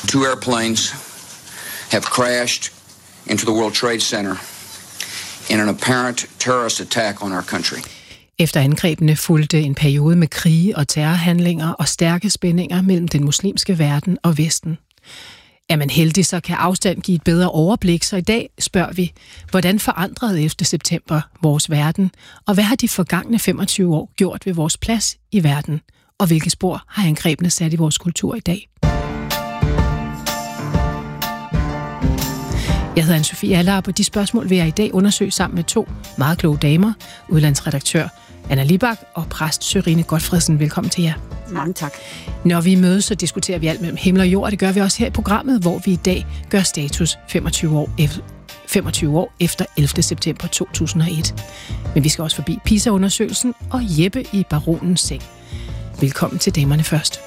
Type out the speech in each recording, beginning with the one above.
Two airplanes have crashed into the World Trade Center in an apparent terrorist attack on our country. Efter angrebene fulgte en periode med krige og terrorhandlinger og stærke spændinger mellem den muslimske verden og Vesten. Er man heldig, så kan afstand give et bedre overblik, så i dag spørger vi, hvordan forandrede 11. september vores verden, og hvad har de forgangne 25 år gjort ved vores plads i verden, og hvilke spor har angrebene sat i vores kultur i dag? Jeg hedder Anne-Sophie Allerup, og de spørgsmål vil jeg i dag undersøge sammen med to meget kloge damer, udlandsredaktør Anna Libak og præst Sørine Gotfredsen. Velkommen til jer. Mange tak. Når vi mødes, så diskuterer vi alt mellem himmel og jord, og det gør vi også her i programmet, hvor vi i dag gør status 25 år efter 11. september 2001. Men vi skal også forbi PISA-undersøgelsen og Jeppe i baronens seng. Velkommen til damerne først.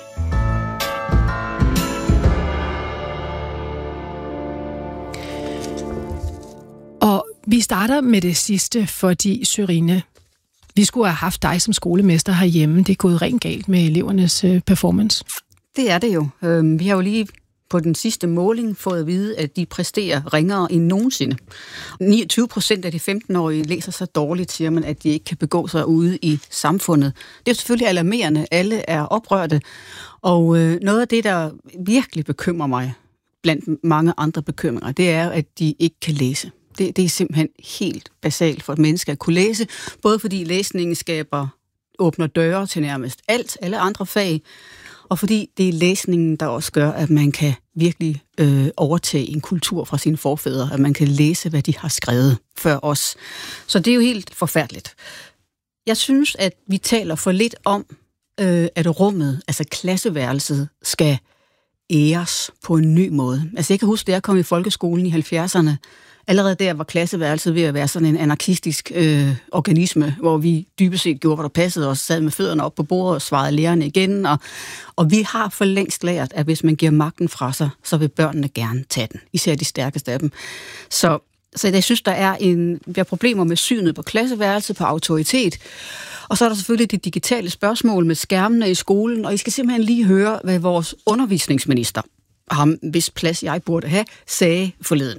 Og vi starter med det sidste, fordi Sørine, vi skulle have haft dig som skolemester herhjemme. Det er gået rent galt med elevernes performance. Det er det jo. Vi har jo lige på den sidste måling fået at vide, at de præsterer ringere end nogensinde. 29% af de 15-årige læser så dårligt, siger man, at de ikke kan begå sig ude i samfundet. Det er selvfølgelig alarmerende. Alle er oprørte. Og noget af det, der virkelig bekymrer mig, blandt mange andre bekymringer, det er, at de ikke kan læse. Det er simpelthen helt basalt for et menneske at kunne læse, både fordi læsningen åbner døre til nærmest alle andre fag, og fordi det er læsningen, der også gør, at man kan virkelig overtage en kultur fra sine forfædre, at man kan læse, hvad de har skrevet før os. Så det er jo helt forfærdeligt. Jeg synes, at vi taler for lidt om, at rummet, altså klasseværelset, skal æres på en ny måde. Altså jeg kan huske, da jeg kom i folkeskolen i 70'erne, allerede der var klasseværelset ved at være sådan en anarkistisk organisme, hvor vi dybest set gjorde, hvad der passede os, sad med fødderne op på bordet og svarede lærerne igen. Og vi har for længst lært, at hvis man giver magten fra sig, så vil børnene gerne tage den. Især de stærkeste af dem. Så jeg synes, vi har problemer med synet på klasseværelset, på autoritet. Og så er der selvfølgelig det digitale spørgsmål med skærmene i skolen, og I skal simpelthen lige høre, hvad vores undervisningsminister, ham hvis plads jeg burde have, sagde forleden.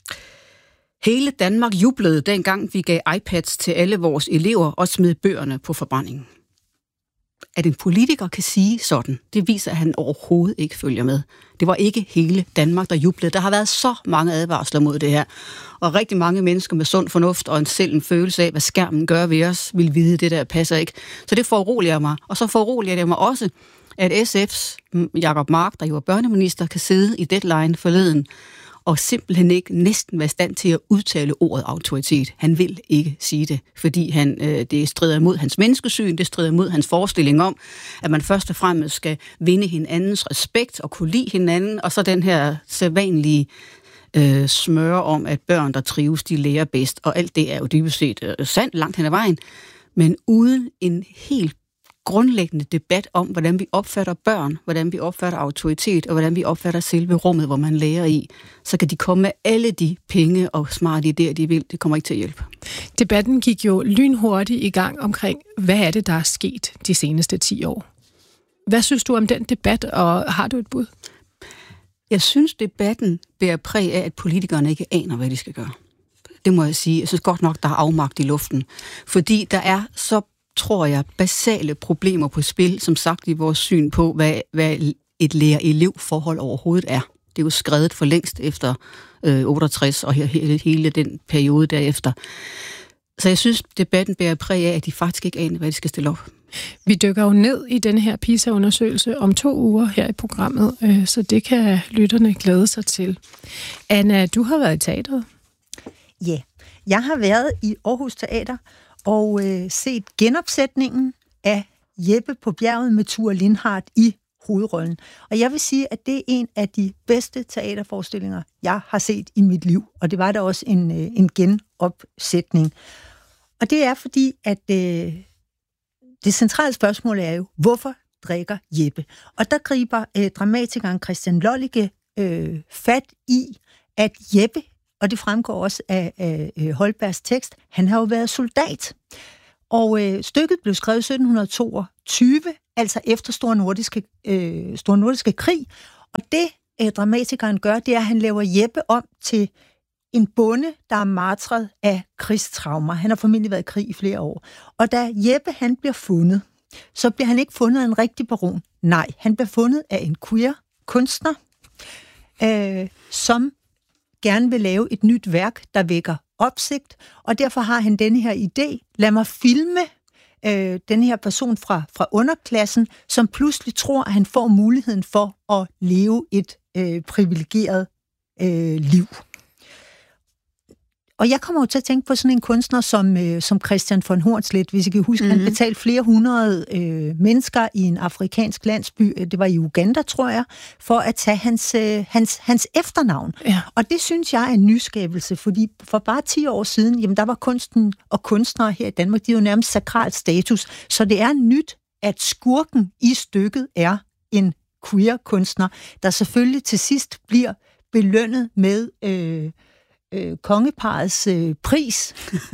Hele Danmark jublede dengang, vi gav iPads til alle vores elever og smed bøgerne på forbrændingen. At en politiker kan sige sådan, det viser, at han overhovedet ikke følger med. Det var ikke hele Danmark, der jublede. Der har været så mange advarsler mod det her. Og rigtig mange mennesker med sund fornuft og en følelse af, hvad skærmen gør ved os, vil vide, det der passer ikke. Så det foruroliger mig. Og så foruroliger det mig også, at SF's Jacob Mark, der jo var børneminister, kan sidde i Deadline forleden og simpelthen ikke næsten være i stand til at udtale ordet autoritet. Han vil ikke sige det, fordi det strider imod hans menneskesyn, det strider imod hans forestilling om, at man først og fremmest skal vinde hinandens respekt og kunne lide hinanden, og så den her sædvanlige smøre om, at børn, der trives, de lærer bedst, og alt det er jo dybest set sandt langt hen ad vejen, men uden en helt grundlæggende debat om, hvordan vi opfatter børn, hvordan vi opfatter autoritet, og hvordan vi opfatter selve rummet, hvor man lærer i, så kan de komme med alle de penge og smarte idéer, de vil. Det kommer ikke til at hjælpe. Debatten gik jo lynhurtigt i gang omkring, hvad er det, der er sket de seneste 10 år? Hvad synes du om den debat, og har du et bud? Jeg synes, debatten bærer præg af, at politikerne ikke aner, hvad de skal gøre. Det må jeg sige. Jeg synes godt nok, der er afmagt i luften. Fordi der er så, tror jeg, basale problemer på spil, som sagt i vores syn på, hvad et lærer-elev-forhold overhovedet er. Det er jo skredet for længst efter 68 og hele den periode derefter. Så jeg synes, debatten bærer præg af, at de faktisk ikke aner, hvad de skal stille op. Vi dykker jo ned i denne her PISA-undersøgelse om 2 uger her i programmet, så det kan lytterne glæde sig til. Anna, du har været i teatret. Ja, jeg har været i Aarhus Teater og set genopsætningen af Jeppe på bjerget med Thure Lindhardt i hovedrollen. Og jeg vil sige, at det er en af de bedste teaterforestillinger, jeg har set i mit liv. Og det var da også en genopsætning. Og det er fordi, at det centrale spørgsmål er jo, hvorfor drikker Jeppe? Og der griber dramatikeren Christian Lollike fat i, at Jeppe, og det fremgår også af Holbergs tekst, han har jo været soldat. Og stykket blev skrevet i 1722, altså efter Store Nordiske Krig. Og det dramatikeren gør, det er, at han laver Jeppe om til en bonde, der er martret af krigstraumer. Han har formentlig været i krig i flere år. Og da Jeppe han bliver fundet, så bliver han ikke fundet af en rigtig baron. Nej, han bliver fundet af en queer kunstner, som gerne vil lave et nyt værk, der vækker opsigt, og derfor har han denne her idé. Lad mig filme den her person fra underklassen, som pludselig tror, at han får muligheden for at leve et privilegeret liv. Og jeg kommer jo til at tænke på sådan en kunstner som Christian von Hornslet, hvis I kan huske, han betalte flere hundrede mennesker i en afrikansk landsby, det var i Uganda, tror jeg, for at tage hans efternavn. Ja. Og det synes jeg er en nyskabelse, fordi for bare 10 år siden, jamen der var kunsten og kunstnere her i Danmark, de er jo nærmest sakral status, så det er nyt, at skurken i stykket er en queer kunstner, der selvfølgelig til sidst bliver belønnet med kongeparets pris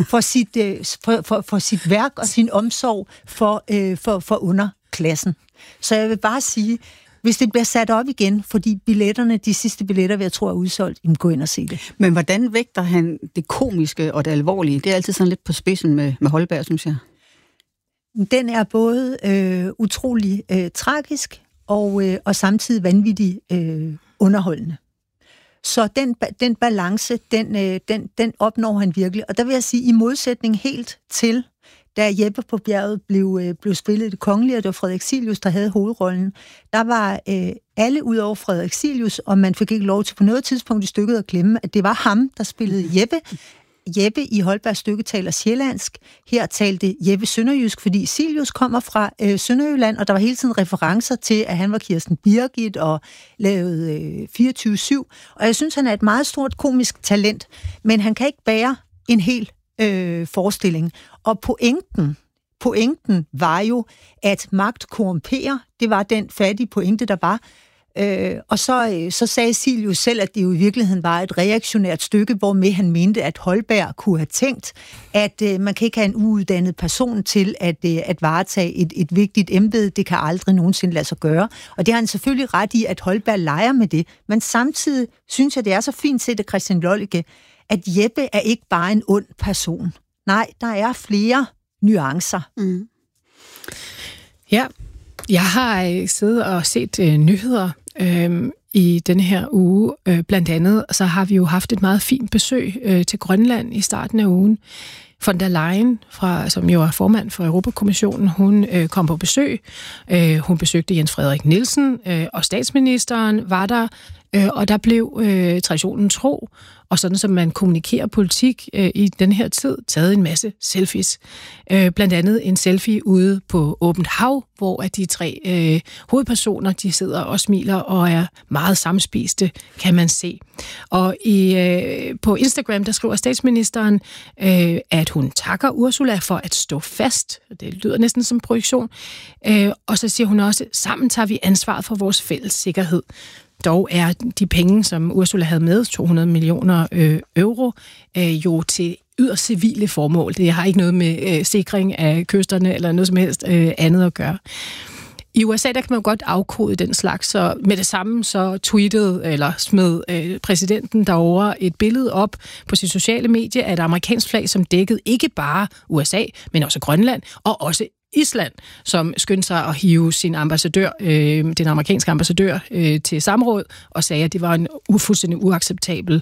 for sit værk og sin omsorg for underklassen. Så jeg vil bare sige, hvis det bliver sat op igen, fordi de sidste billetter, jeg tror er udsolgt, gå ind og se det. Men hvordan vægter han det komiske og det alvorlige? Det er altid sådan lidt på spidsen med Holberg, synes jeg. Den er både utrolig tragisk og samtidig vanvittig underholdende. Så den balance, den opnår han virkelig. Og der vil jeg sige, i modsætning helt til, da Jeppe på bjerget blev spillet Det Kongelige, og det var Frederik Cilius, der havde hovedrollen, der var alle ud over Frederik Cilius, og man fik ikke lov til på noget tidspunkt i stykket at glemme, at det var ham, der spillede Jeppe. Jeppe i Holbergs stykke taler sjællandsk. Her talte Jeppe sønderjysk, fordi Cilius kommer fra Sønderjylland, og der var hele tiden referencer til, at han var Kirsten Birgit og lavede 24/7. Og jeg synes, han er et meget stort komisk talent, men han kan ikke bære en hel forestilling. Og pointen var jo, at magt korrumperer. Det var den fattige pointe, der var. Og så sagde Cilius selv, at det jo i virkeligheden var et reaktionært stykke, hvormed han mente, at Holberg kunne have tænkt, at man kan ikke have en uuddannet person til at varetage et vigtigt embede. Det kan aldrig nogensinde lade sig gøre. Og det har han selvfølgelig ret i, at Holberg leger med det. Men samtidig synes jeg, det er så fint set af Christian Lollike, at Jeppe er ikke bare en ond person. Nej, der er flere nuancer. Mm. Ja, jeg har siddet og set nyheder i denne her uge. Blandt andet så har vi jo haft et meget fint besøg til Grønland i starten af ugen. Von der Leyen, som jo er formand for Europakommissionen, hun kom på besøg. Hun besøgte Jens Frederik Nielsen, og statsministeren var der, og der blev traditionen tro, og sådan som man kommunikerer politik i den her tid, taget en masse selfies. Blandt andet en selfie ude på åbent hav, hvor de 3 hovedpersoner, de sidder og smiler og er meget samspiste, kan man se. Og på Instagram, der skriver statsministeren, at hun takker Ursula for at stå fast. Det lyder næsten som projektion. Og så siger hun også, sammen tager vi ansvaret for vores fælles sikkerhed. Dog er de penge, som Ursula havde med, 200 millioner euro, jo til yderst civile formål. Det har ikke noget med sikring af kysterne eller noget som helst andet at gøre. I USA, der kan man jo godt afkode den slags, så med det samme så tweetede eller smed præsidenten derovre et billede op på sit sociale medie af et amerikansk flag, som dækkede ikke bare USA, men også Grønland og også Island, som skyndte sig at hive sin ambassadør, den amerikanske ambassadør, til samråd og sagde, at det var en fuldstændig uacceptabel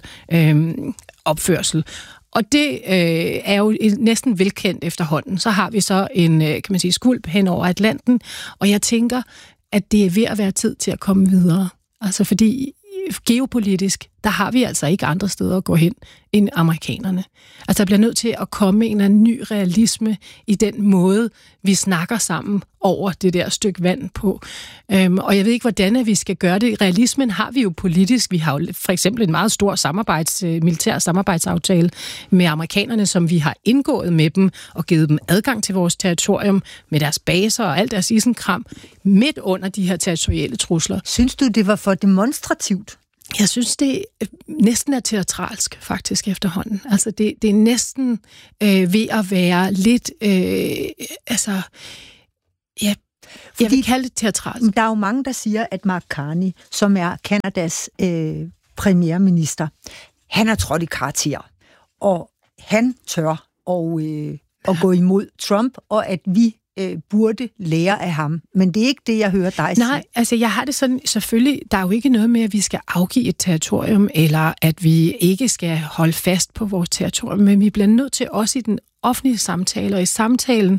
opførsel. Og det er jo næsten velkendt efterhånden. Så har vi så en, kan man sige, skvulp hen over Atlanten, og jeg tænker, at det er ved at være tid til at komme videre. Altså fordi geopolitisk, der har vi altså ikke andre steder at gå hen end amerikanerne. Altså der bliver nødt til at komme en eller anden ny realisme i den måde, vi snakker sammen over det der stykke vand på. Og jeg ved ikke, hvordan vi skal gøre det. Realismen har vi jo politisk. Vi har jo for eksempel en meget stor militær samarbejdsaftale med amerikanerne, som vi har indgået med dem og givet dem adgang til vores territorium med deres baser og alt deres isenkram midt under de her territoriale trusler. Synes du, det var for demonstrativt? Jeg synes, det næsten er teatralsk, faktisk, efterhånden. Altså, det er næsten ved at være lidt, Jeg vil kalde det teatralsk. Der er jo mange, der siger, at Mark Carney, som er Kanadas premierminister, han er trådt i karakter, og han tør at gå imod Trump, og at vi burde lære af ham. Men det er ikke det, jeg hører dig sige. Nej, altså jeg har det sådan, selvfølgelig, der er jo ikke noget med, at vi skal afgive et territorium, eller at vi ikke skal holde fast på vores territorium, men vi bliver nødt til også i den offentlige samtale, og i samtalen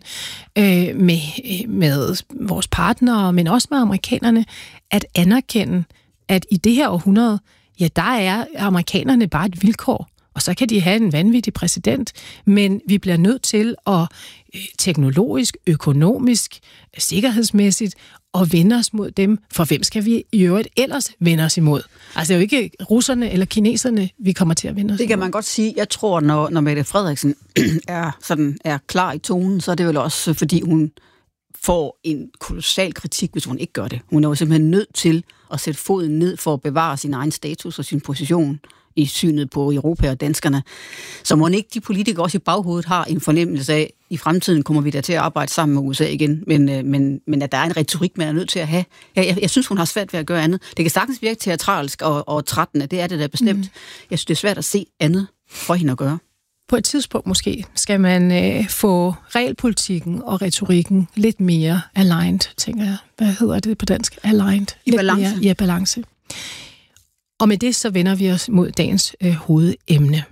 med vores partnere, men også med amerikanerne, at anerkende, at i det her århundrede, ja, der er amerikanerne bare et vilkår, og så kan de have en vanvittig præsident, men vi bliver nødt til at teknologisk, økonomisk, sikkerhedsmæssigt og vende os mod dem, for hvem skal vi i øvrigt ellers vende os imod? Altså det er jo ikke russerne eller kineserne, vi kommer til at vende os Det kan imod. man godt sige. Jeg tror, når Mette Frederiksen er klar i tonen, så er det vel også, fordi hun får en kolossal kritik, hvis hun ikke gør det. Hun er jo simpelthen nødt til at sætte foden ned for at bevare sin egen status og sin position i synet på Europa og danskerne. Så må ikke de politikere også i baghovedet har en fornemmelse af, i fremtiden kommer vi da til at arbejde sammen med USA igen, men at der er en retorik, man er nødt til at have. Jeg synes, hun har svært ved at gøre andet. Det kan sagtens virke teatralsk og trættende, det er det da bestemt. Jeg synes, det er svært at se andet for hende at gøre. På et tidspunkt måske skal man få realpolitikken og retorikken lidt mere aligned, tænker jeg. Hvad hedder det på dansk? Aligned. I balance. Mere, balance. Og med det så vender vi os mod dagens hovedemne.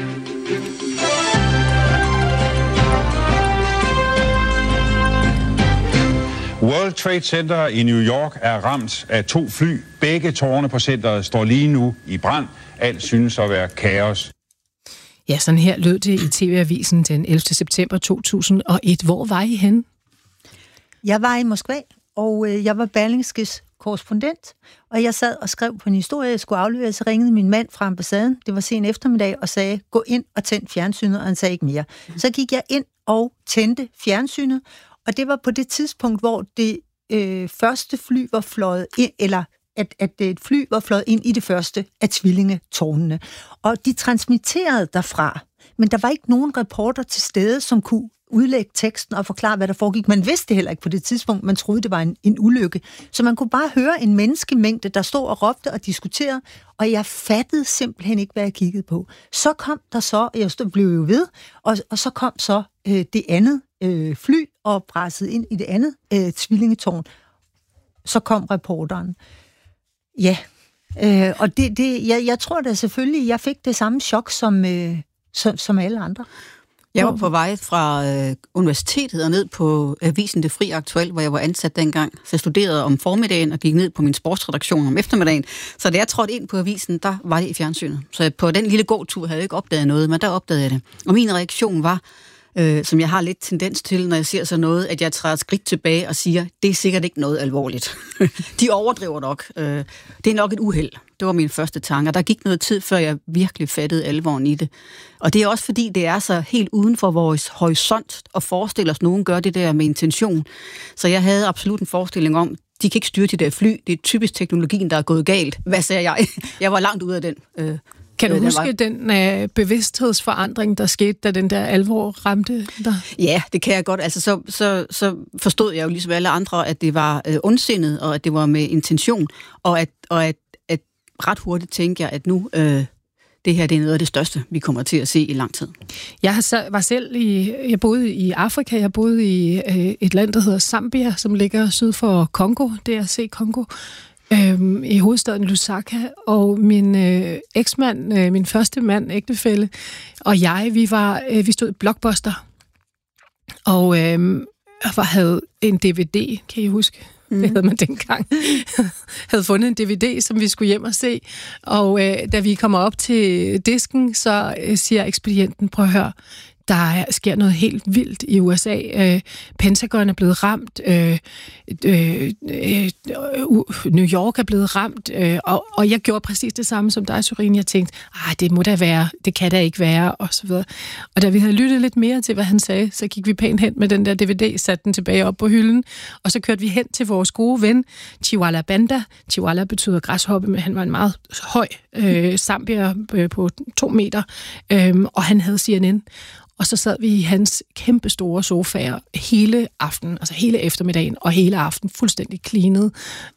World Trade Center i New York er ramt af 2 fly. Begge tårne på centeret står lige nu i brand. Alt synes at være kaos. Ja, sådan her lød det i TV-avisen den 11. september 2001. Hvor var I henne? Jeg var i Moskva, og jeg var Berlingskes korrespondent, og jeg sad og skrev på en historie, jeg skulle aflevere, så ringede min mand fra ambassaden, det var sen eftermiddag, og sagde, gå ind og tænd fjernsynet, og han sagde ikke mere. Så gik jeg ind og tændte fjernsynet, og det var på det tidspunkt, hvor det første fly var fløjet ind, eller at et fly var fløjet ind i det første af tvillingetårnene. Og de transmitterede derfra, men der var ikke nogen reporter til stede, som kunne udlægge teksten og forklare, hvad der foregik. Man vidste det heller ikke på det tidspunkt. Man troede, det var en ulykke. Så man kunne bare høre en menneskemængde, der stod og råbte og diskuterede, og jeg fattede simpelthen ikke, hvad jeg kiggede på. Så kom der så, jeg blev jo ved, og så kom så det andet fly og brassede ind i det andet tvillingetårn. Så kom reporteren. Ja, og jeg tror da selvfølgelig, jeg fik det samme chok som alle andre. Jeg var på vej fra universitetet og ned på avisen Det Fri Aktuelt, hvor jeg var ansat dengang. Så jeg studerede om formiddagen og gik ned på min sportsredaktion om eftermiddagen. Så da jeg trådte ind på avisen, der var det i fjernsynet. Så på den lille gåtur havde jeg ikke opdaget noget, men der opdagede jeg det. Og min reaktion var, som jeg har lidt tendens til, når jeg ser sådan noget, at jeg træder et skridt tilbage og siger, det er sikkert ikke noget alvorligt. De overdriver nok. Det er nok et uheld. Det var min første tanke, og der gik noget tid, før jeg virkelig fattede alvoren i det. Og det er også fordi, det er så helt uden for vores horisont at forestille os, nogen gør det der med intention. Så jeg havde absolut en forestilling om, de kan ikke styre de der fly. Det er typisk teknologien, der er gået galt. Hvad sagde jeg? Jeg var langt ude af den. Kan du huske den bevidsthedsforandring, der skete, da den der alvor ramte dig? Ja, det kan jeg godt. Altså, så forstod jeg jo ligesom alle andre, at det var ondsindet, og at det var med intention, og at ret hurtigt tænkte jeg, at nu det her det er noget af det største, vi kommer til at se i lang tid. Jeg boede i Afrika, jeg boede i et land, der hedder Zambia, som ligger syd for Kongo, DRC Kongo, i hovedstaden Lusaka, og min eksmand, min første mand, ægtefælle, og jeg, vi stod i Blockbuster, og havde en DVD, kan I huske? Det havde man dengang. Havde fundet en DVD, som vi skulle hjem og se, og da vi kommer op til disken, så siger ekspedienten, prøv at høre, der sker noget helt vildt i USA. Pentagon er blevet ramt. New York er blevet ramt. Og jeg gjorde præcis det samme som dig, Sørine. Jeg tænkte, det må da være, det kan da ikke være, og så videre. Og da vi havde lyttet lidt mere til, hvad han sagde, så gik vi pænt hen med den der DVD, satte den tilbage op på hylden, og så kørte vi hen til vores gode ven, Chiwala Banda. Chiwala betyder græshoppe, men han var en meget høj zambier på 2 meter, og han havde CNN. Og så sad vi i hans kæmpe store sofaer hele aftenen, altså hele eftermiddagen og hele aften, fuldstændig cleanet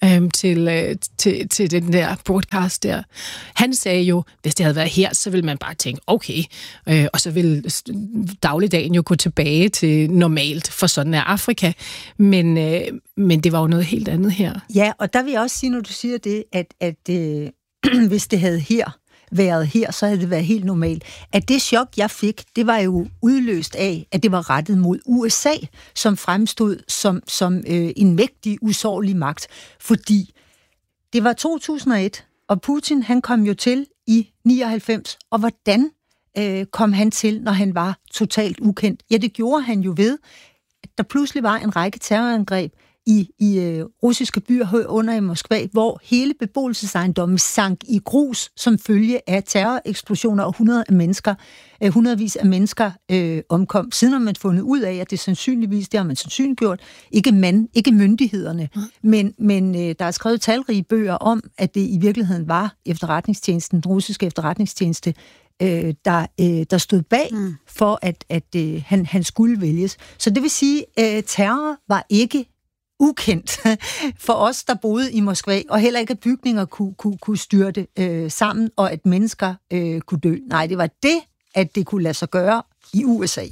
til den der podcast der. Han sagde jo, hvis det havde været her, så ville man bare tænke, okay, og så ville dagligdagen jo gå tilbage til normalt, for sådan er Afrika. Men det var jo noget helt andet her. Ja, og der vil jeg også sige, når du siger det, at hvis det havde været her, så havde det været helt normalt. At det chok, jeg fik, det var jo udløst af, at det var rettet mod USA, som fremstod som en mægtig, usårlig magt. Fordi det var 2001, og Putin, han kom jo til i 99, og hvordan kom han til, når han var totalt ukendt? Ja, det gjorde han jo ved, at der pludselig var en række terrorangreb i russiske byer under i Moskva, hvor hele beboelsesejendommen sank i grus som følge af terroreksplosioner, og hundredvis af mennesker omkom. Siden har man fundet ud af, at det sandsynligvis, det har man sandsynliggjort, ikke myndighederne, men der er skrevet talrige bøger om, at det i virkeligheden var efterretningstjenesten, den russiske efterretningstjeneste, der stod bag for, at han skulle vælges. Så det vil sige, at terror var ikke ukendt for os, der boede i Moskva, og heller ikke, at bygninger kunne styrte sammen, og at mennesker kunne dø. Nej, det var det, at det kunne lade sig gøre i USA.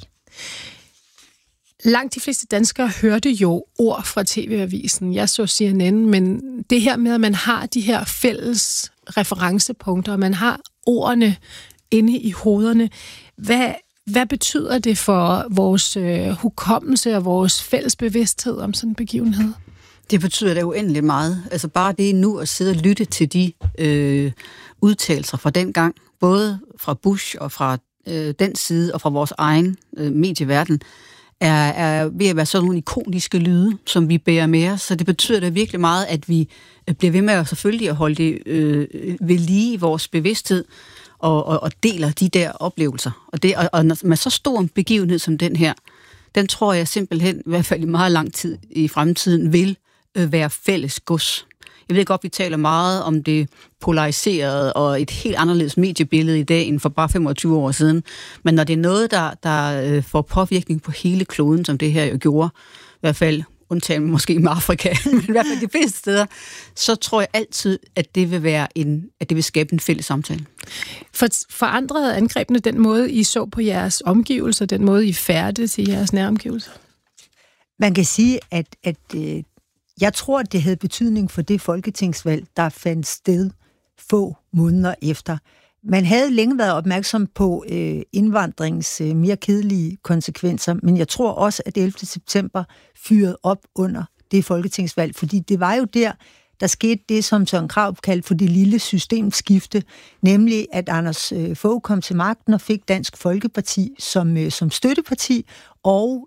Langt de fleste danskere hørte jo ord fra TV-avisen. Jeg så CNN, men det her med, at man har de her fælles referencepunkter, og man har ordene inde i hovederne. Hvad betyder det for vores hukommelse og vores fælles bevidsthed om sådan en begivenhed? Det betyder da uendeligt meget. Altså bare det nu at sidde og lytte til de udtalelser fra den gang, både fra Bush og fra den side og fra vores egen medieverden, er ved at være sådan nogle ikoniske lyde, som vi bærer med os. Så det betyder da virkelig meget, at vi bliver ved med at selvfølgelig at holde det ved lige i vores bevidsthed, og deler de der oplevelser. Og med så stor en begivenhed som den her, den tror jeg simpelthen, i hvert fald i meget lang tid i fremtiden, vil være fælles gods. Jeg ved godt, vi taler meget om det polariserede og et helt anderledes mediebillede i dag end for bare 25 år siden. Men når det er noget, der får påvirkning på hele kloden, som det her jo gjorde, i hvert fald undtagen måske med Afrika, men i hvert fald de fleste steder, så tror jeg altid, at det vil skabe en fælles samtale. Forandrede angrebene den måde, I så på jeres omgivelser, den måde, I færdes i jeres næromgivelser? Man kan sige, at jeg tror, at det havde betydning for det folketingsvalg, der fandt sted få måneder efter. Man havde længe været opmærksom på indvandringens mere kedelige konsekvenser, men jeg tror også, at 11. september fyrede op under det folketingsvalg, fordi det var jo der skete det, som Søren Krarup kaldte for det lille systemskifte, nemlig at Anders Fogh kom til magten og fik Dansk Folkeparti som støtteparti, og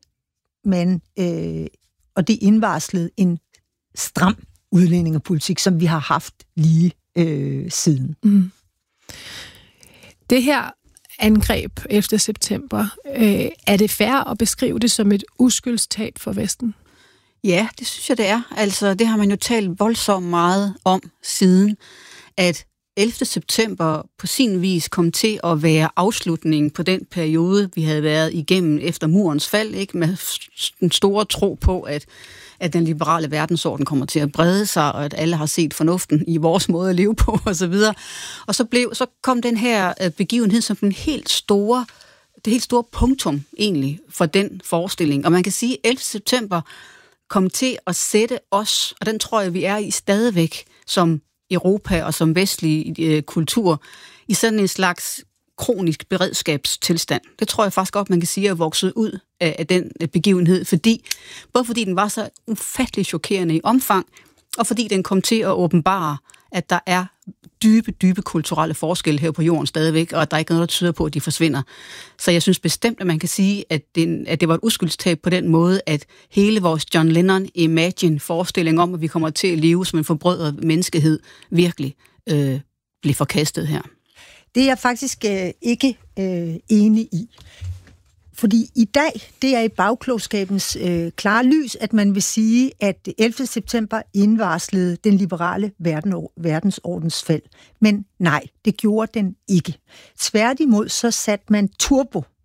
det indvarslede en stram udlændingepolitik, som vi har haft lige siden. Mm. Det her angreb efter september, er det fair at beskrive det som et uskyldstab for Vesten? Ja, det synes jeg, det er. Altså, det har man jo talt voldsomt meget om siden, at 11. september på sin vis kom til at være afslutningen på den periode, vi havde været igennem efter murens fald, ikke? Med den store tro på, at den liberale verdensorden kommer til at brede sig, og at alle har set fornuften i vores måde at leve på, og så videre. Og så kom den her begivenhed som det helt store punktum egentlig for den forestilling. Og man kan sige, at 11. september kom til at sætte os, og den tror jeg, vi er i stadigvæk som Europa og som vestlig kultur, i sådan en slags kronisk beredskabstilstand. Det tror jeg faktisk godt, man kan sige, er vokset ud af den begivenhed, både fordi den var så ufattelig chokerende i omfang, og fordi den kom til at åbenbare, at der er dybe kulturelle forskelle her på jorden stadigvæk, og at der ikke er noget, der tyder på, at de forsvinder. Så jeg synes bestemt, at man kan sige, at det var et uskyldstab på den måde, at hele vores John Lennon Imagine-forestilling om, at vi kommer til at leve som en forbrødret menneskehed, virkelig blev forkastet her. Det er jeg faktisk ikke enig i. Fordi i dag, det er i bagklogskabens klare lys, at man vil sige, at 11. september indvarslede den liberale verdensordens fald. Men nej, det gjorde den ikke. Tværtimod så satte man turbo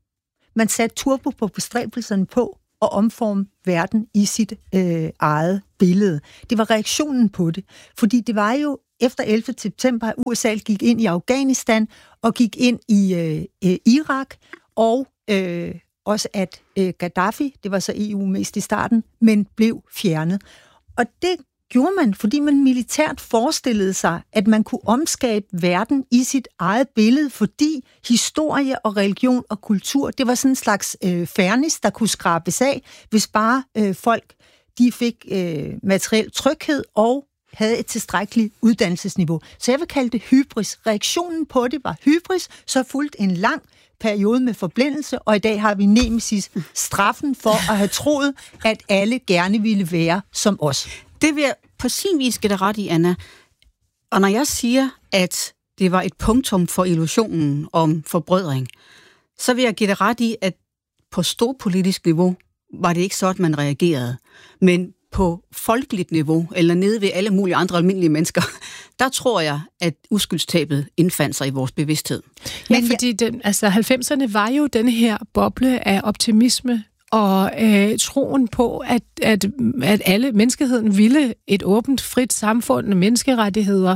Man satte turbo på bestræbelserne på at omforme verden i sit eget billede. Det var reaktionen på det. Fordi det var jo efter 11. september, at USA gik ind i Afghanistan og gik ind i Irak, og også at Gaddafi, det var så EU mest i starten, men blev fjernet. Og det gjorde man, fordi man militært forestillede sig, at man kunne omskabe verden i sit eget billede, fordi historie og religion og kultur, det var sådan en slags fernis, der kunne skrabes af, hvis bare folk de fik materiel tryghed og havde et tilstrækkeligt uddannelsesniveau. Så jeg vil kalde det hybris. Reaktionen på det var hybris, så fulgt en lang periode med forblindelse, og i dag har vi nemesis, straffen for at have troet, at alle gerne ville være som os. Det vil jeg på sin vis give dig ret i, Anna. Og når jeg siger, at det var et punktum for illusionen om forbrødring, så vil jeg give dig ret i, at på storpolitisk niveau var det ikke sådan, man reagerede. Men på folkeligt niveau, eller nede ved alle mulige andre almindelige mennesker, der tror jeg, at uskyldstabet indfandt sig i vores bevidsthed. Ja, fordi 90'erne var jo den her boble af optimisme og troen på, at alle menneskeheden ville et åbent, frit samfund med menneskerettigheder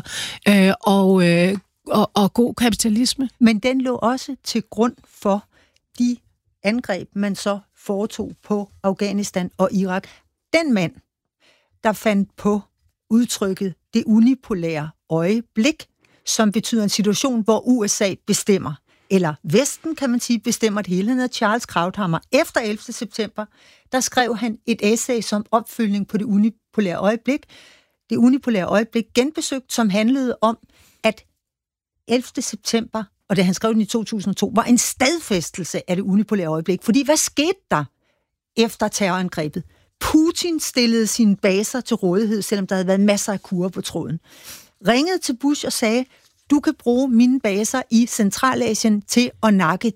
og god kapitalisme. Men den lå også til grund for de angreb, man så foretog på Afghanistan og Irak. Den mand, der fandt på udtrykket det unipolære øjeblik, som betyder en situation, hvor USA bestemmer, eller Vesten, kan man sige, bestemmer det hele. Han hedder Charles Krauthammer. Efter 11. september, der skrev han et essay som opfølgning på det unipolære øjeblik. Det unipolære øjeblik genbesøgt, som handlede om, at 11. september, og det han skrev den i 2002, var en stadfæstelse af det unipolære øjeblik. Fordi hvad skete der efter terrorangrebet? Putin stillede sine baser til rådighed, selvom der havde været masser af kurer på tråden. Ringede til Bush og sagde, du kan bruge mine baser i Centralasien til at nakke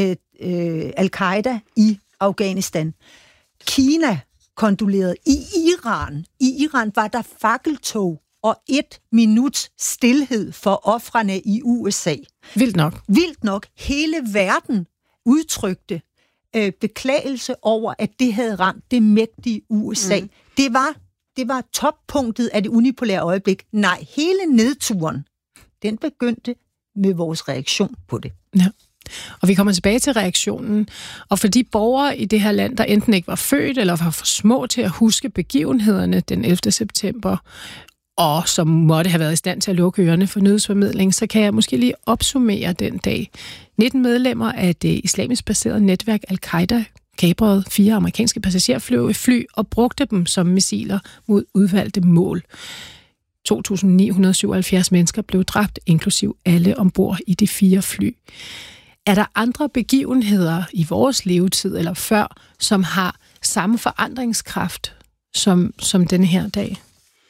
al-Qaida i Afghanistan. Kina kondolerede i Iran. I Iran var der fakkeltog og 1 minuts stilhed for ofrene i USA. Vildt nok. Vildt nok. Hele verden udtrykte beklagelse over, at det havde ramt det mægtige USA. Det var toppunktet af det unipolære øjeblik. Nej, hele nedturen, den begyndte med vores reaktion på det. Ja. Og vi kommer tilbage til reaktionen. Og for de borgere i det her land, der enten ikke var født eller var for små til at huske begivenhederne den 11. september, og som måtte have været i stand til at lukke ørerne for nyhedsformidling, så kan jeg måske lige opsummere den dag. 19 medlemmer af det islamisk baserede netværk Al-Qaida kabrede 4 amerikanske passagerfly og brugte dem som missiler mod udvalgte mål. 2.977 mennesker blev dræbt, inklusiv alle ombord i de 4 fly. Er der andre begivenheder i vores levetid eller før, som har samme forandringskraft som denne her dag?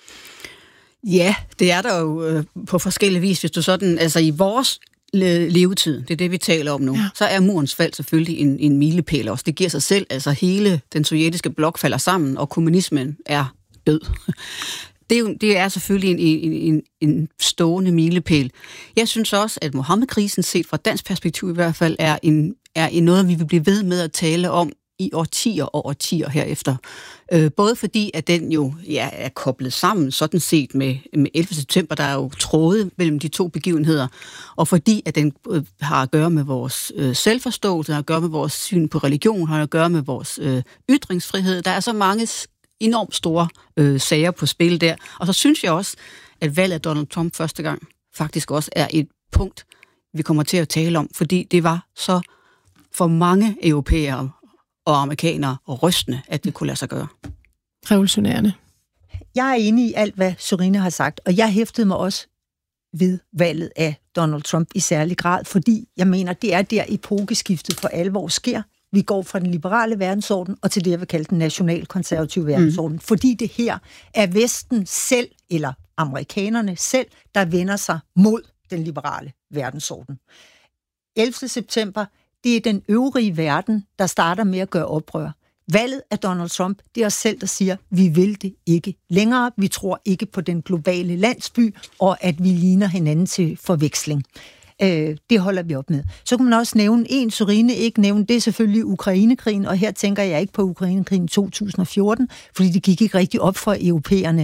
Ja, det er der jo på forskellige vis. Hvis du sådan, altså i vores levetid, det er det, vi taler om nu, så er murens fald selvfølgelig en milepæl også. Det giver sig selv, altså hele den sovjetiske blok falder sammen, og kommunismen er død. Det er selvfølgelig en stående milepæl. Jeg synes også, at Mohammed-krisen, set fra dansk perspektiv i hvert fald, er noget, vi vil blive ved med at tale om i årtier og årtier herefter. Både fordi, at den jo er koblet sammen, sådan set med 11. september, der er jo tråde mellem de to begivenheder, og fordi, at den har at gøre med vores selvforståelse, har at gøre med vores syn på religion, har at gøre med vores ytringsfrihed. Der er så mange enormt store sager på spil der. Og så synes jeg også, at valget af Donald Trump første gang faktisk også er et punkt, vi kommer til at tale om, fordi det var så for mange europæere og amerikanere rystende, at det kunne lade sig gøre. Revolutionærende. Jeg er enig i alt, hvad Sørine har sagt, og jeg hæftede mig også ved valget af Donald Trump i særlig grad, fordi jeg mener, det er der epokeskiftet for alvor sker. Vi går fra den liberale verdensorden og til det, jeg vil kalde den nationalkonservative verdensorden, fordi det her er Vesten selv, eller amerikanerne selv, der vender sig mod den liberale verdensorden. 11. september, det er den øvrige verden, der starter med at gøre oprør. Valget af Donald Trump, det er os selv, der siger, vi vil det ikke længere. Vi tror ikke på den globale landsby, og at vi ligner hinanden til forveksling. Det holder vi op med. Så kan man også nævne en, Sørine ikke nævne, det er selvfølgelig Ukrainekrigen, og her tænker jeg ikke på Ukrainekrigen 2014, fordi det gik ikke rigtig op for europæerne,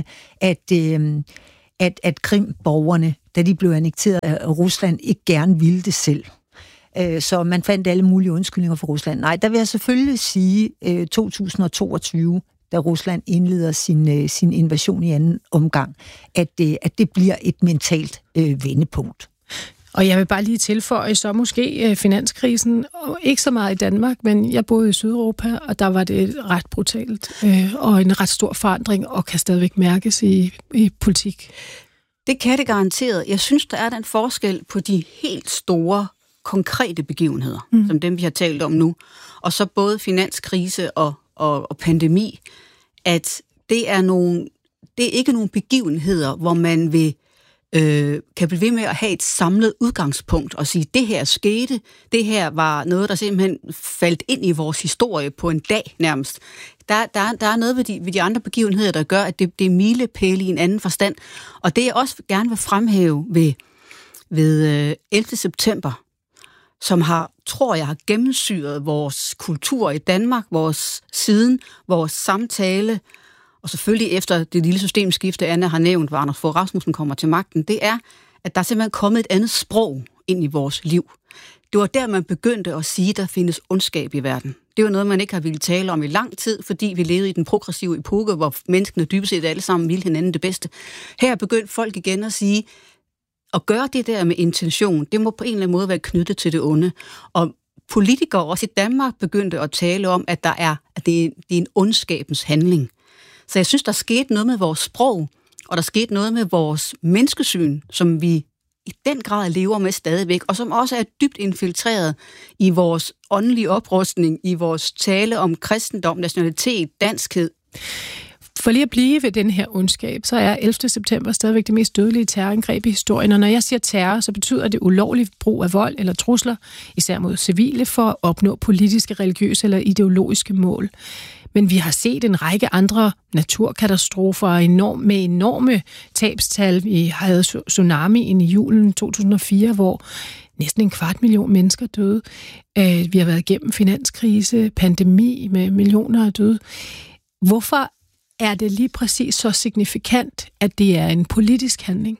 at Krim-borgerne, da de blev annekteret af Rusland, ikke gerne ville det selv. Så man fandt alle mulige undskyldninger for Rusland. Nej, der vil jeg selvfølgelig sige 2022, da Rusland indleder sin invasion i anden omgang, at det bliver et mentalt vendepunkt. Og jeg vil bare lige tilføje, så måske finanskrisen, ikke så meget i Danmark, men jeg boede i Sydeuropa, og der var det ret brutalt, og en ret stor forandring, og kan stadigvæk mærkes i politik. Det kan det garanteret. Jeg synes, der er den forskel på de helt store, konkrete begivenheder, som dem, vi har talt om nu, og så både finanskrise og pandemi, at det er ikke nogle begivenheder, hvor man kan blive ved med at have et samlet udgangspunkt og sige, det her skete, det her var noget, der simpelthen faldt ind i vores historie på en dag nærmest. Der er noget ved de andre begivenheder, der gør, at det er milepæle i en anden forstand. Og det jeg også gerne vil fremhæve ved 11. september, som tror jeg, har gennemsyret vores kultur i Danmark, vores samtale, og selvfølgelig efter det lille systemskifte, Anna har nævnt, hvor Anders Fogh Rasmussen kommer til magten, det er, at der er simpelthen kommet et andet sprog ind i vores liv. Det var der, man begyndte at sige, at der findes ondskab i verden. Det var noget, man ikke har ville tale om i lang tid, fordi vi levede i den progressive epoke, hvor menneskene dybest set alle sammen ville hinanden det bedste. Her begyndte folk igen at sige, at gøre det der med intention, det må på en eller anden måde være knyttet til det onde. Og politikere også i Danmark begyndte at tale om, at det er en ondskabens handling. Så jeg synes, der skete noget med vores sprog, og der skete noget med vores menneskesyn, som vi i den grad lever med stadigvæk, og som også er dybt infiltreret i vores åndelige oprustning, i vores tale om kristendom, nationalitet, danskhed. For lige at blive ved den her ondskab, så er 11. september stadigvæk det mest dødelige terrorangreb i historien. Og når jeg siger terror, så betyder det ulovlig brug af vold eller trusler, især mod civile, for at opnå politiske, religiøse eller ideologiske mål. Men vi har set en række andre naturkatastrofer med enorme tabstal. Vi havde tsunamien i julen 2004, hvor næsten 250.000 mennesker døde. Vi har været igennem finanskrise, pandemi med millioner af døde. Hvorfor er det lige præcis så signifikant, at det er en politisk handling?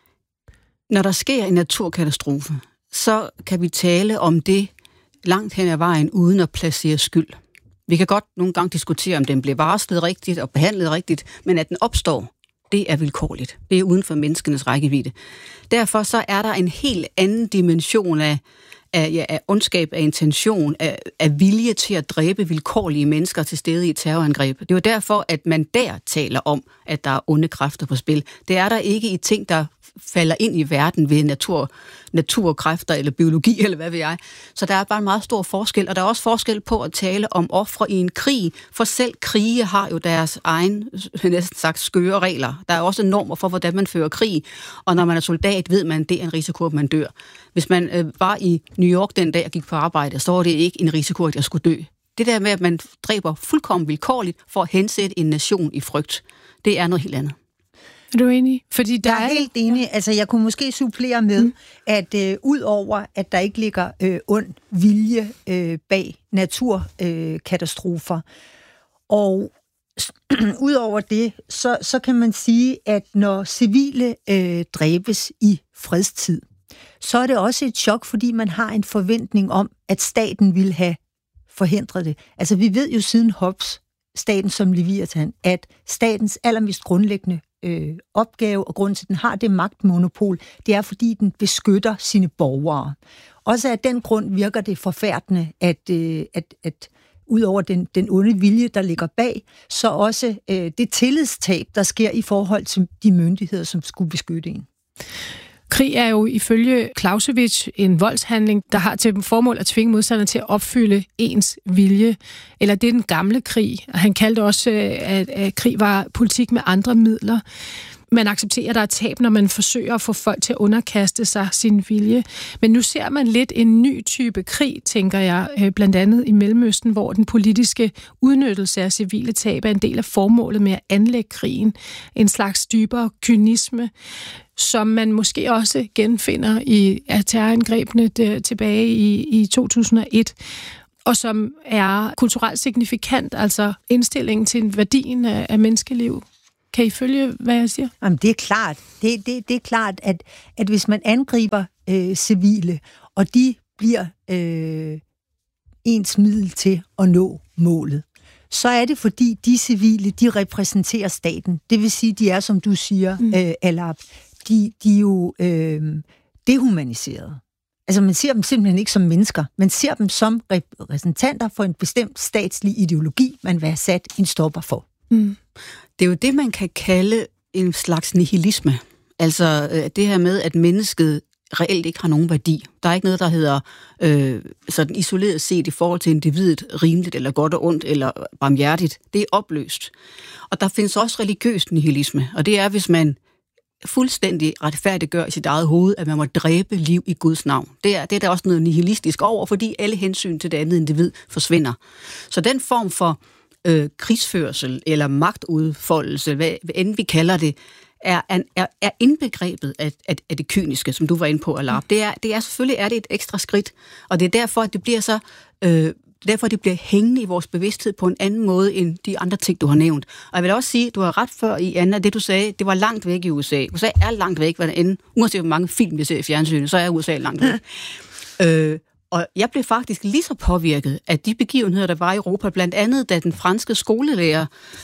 Når der sker en naturkatastrofe, så kan vi tale om det langt hen ad vejen, uden at placere skyld. Vi kan godt nogle gange diskutere, om den bliver varslet rigtigt og behandlet rigtigt, men at den opstår, det er vilkårligt. Det er uden for menneskenes rækkevidde. Derfor så er der en helt anden dimension af ondskab, af intention, af vilje til at dræbe vilkårlige mennesker til stede i et terrorangreb. Det er jo derfor, at man der taler om, at der er onde kræfter på spil. Det er der ikke i ting, der falder ind i verden ved naturkræfter eller biologi, eller hvad ved jeg. Så der er bare en meget stor forskel, og der er også forskel på at tale om ofre i en krig, for selv krige har jo deres egen, næsten sagt, skøre regler. Der er også normer for, hvordan man fører krig, og når man er soldat, ved man, at det er en risiko, at man dør. Hvis man var i New York den dag, jeg gik på arbejde, så var det ikke en risiko, at jeg skulle dø. Det der med, at man dræber fuldkommen vilkårligt for at hensætte en nation i frygt, det er noget helt andet. Er du enig? Fordi der jeg er helt enig. Altså, jeg kunne måske supplere med, at ud over, at der ikke ligger ond vilje bag naturkatastrofer, og ud over det, så kan man sige, at når civile dræbes i fredstid, så er det også et chok, fordi man har en forventning om, at staten vil have forhindret det. Altså, vi ved jo siden Hobbes, staten som Leviathan, at statens allermest grundlæggende opgave, og grunden til, at den har det magtmonopol, det er, fordi den beskytter sine borgere. Også af den grund virker det forfærdende, at ud over den onde vilje, der ligger bag, så også det tillidstab, der sker i forhold til de myndigheder, som skulle beskytte en. Krig er jo ifølge Clausewitz en voldshandling, der har til formål at tvinge modstanderne til at opfylde ens vilje. Eller det er den gamle krig. Han kaldte også, at krig var politik med andre midler. man accepterer, at der er tab, når man forsøger at få folk til at underkaste sig sin vilje. Men nu ser man lidt en ny type krig, tænker jeg, blandt andet i Mellemøsten, hvor den politiske udnyttelse af civile tab er en del af formålet med at anlægge krigen. En slags dybere kynisme, som man måske også genfinder i terrorangrebene tilbage i 2001, og som er kulturelt signifikant, altså indstillingen til værdien af menneskeliv. Kan I følge, hvad jeg siger? Jamen, det er klart. Det er klart, at hvis man angriber civile, og de bliver ens middel til at nå målet, så er det, fordi de civile, de repræsenterer staten. Det vil sige, de er, som du siger, Alap, de er jo dehumaniserede. Altså, man ser dem simpelthen ikke som mennesker. Man ser dem som repræsentanter for en bestemt statslig ideologi, man vil have sat en stopper for. Mm. Det er jo det, man kan kalde en slags nihilisme. Altså det her med, at mennesket reelt ikke har nogen værdi. Der er ikke noget, der hedder sådan isoleret set i forhold til individet rimeligt eller godt og ondt eller barmhjertigt. Det er opløst. Og der findes også religiøs nihilisme, og det er, hvis man fuldstændig retfærdiggør i sit eget hoved, at man må dræbe liv i Guds navn. Det er der også noget nihilistisk over, fordi alle hensyn til det andet individ forsvinder. Så den form for krigsførsel eller magtudfoldelse, hvad end vi kalder det, er indbegrebet af det kyniske, som du var inde på, Alap. Det er selvfølgelig er det et ekstra skridt, og det er derfor, at det bliver så derfor det bliver hængende i vores bevidsthed på en anden måde end de andre ting, du har nævnt. Og jeg vil også sige, du har ret før i Anna, det du sagde, det var langt væk i USA. USA er langt væk, hvad end, uanset hvor mange film vi ser i fjernsynet, så er USA langt væk. Og jeg blev faktisk lige så påvirket af de begivenheder, der var i Europa, blandt andet da den franske skolelærer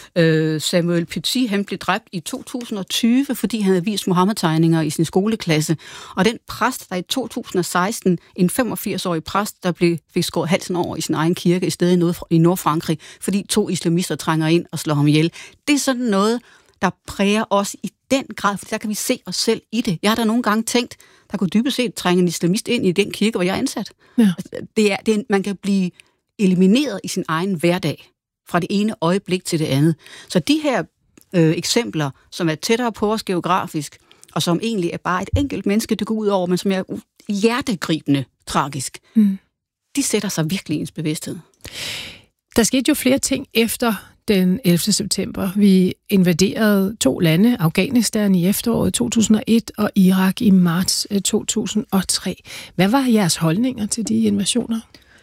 Samuel Paty, han blev dræbt i 2020, fordi han havde vist Mohammed-tegninger i sin skoleklasse. Og den præst, der i 2016, en 85-årig præst, der fik skåret halsen over i sin egen kirke i stedet i Nordfrankrig, fordi 2 islamister trænger ind og slår ham ihjel. Det er sådan noget, der præger os i den grad, for der kan vi se os selv i det. Jeg har da nogle gange tænkt, der kunne dybest set trænge en islamist ind i den kirke, hvor jeg er ansat. Ja. Man kan blive elimineret i sin egen hverdag, fra det ene øjeblik til det andet. Så de her eksempler, som er tættere på os geografisk, og som egentlig er bare et enkelt menneske, det går ud over, men som er hjertegribende tragisk, de sætter sig virkelig i ens bevidsthed. Der skete jo flere ting efter den 11. september. Vi invaderede 2 lande, Afghanistan i efteråret 2001 og Irak i marts 2003. Hvad var jeres holdninger til de invasioner?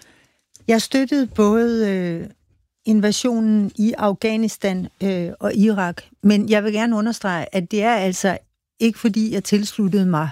Jeg støttede både invasionen i Afghanistan og Irak, men jeg vil gerne understrege, at det er altså ikke fordi, jeg tilsluttede mig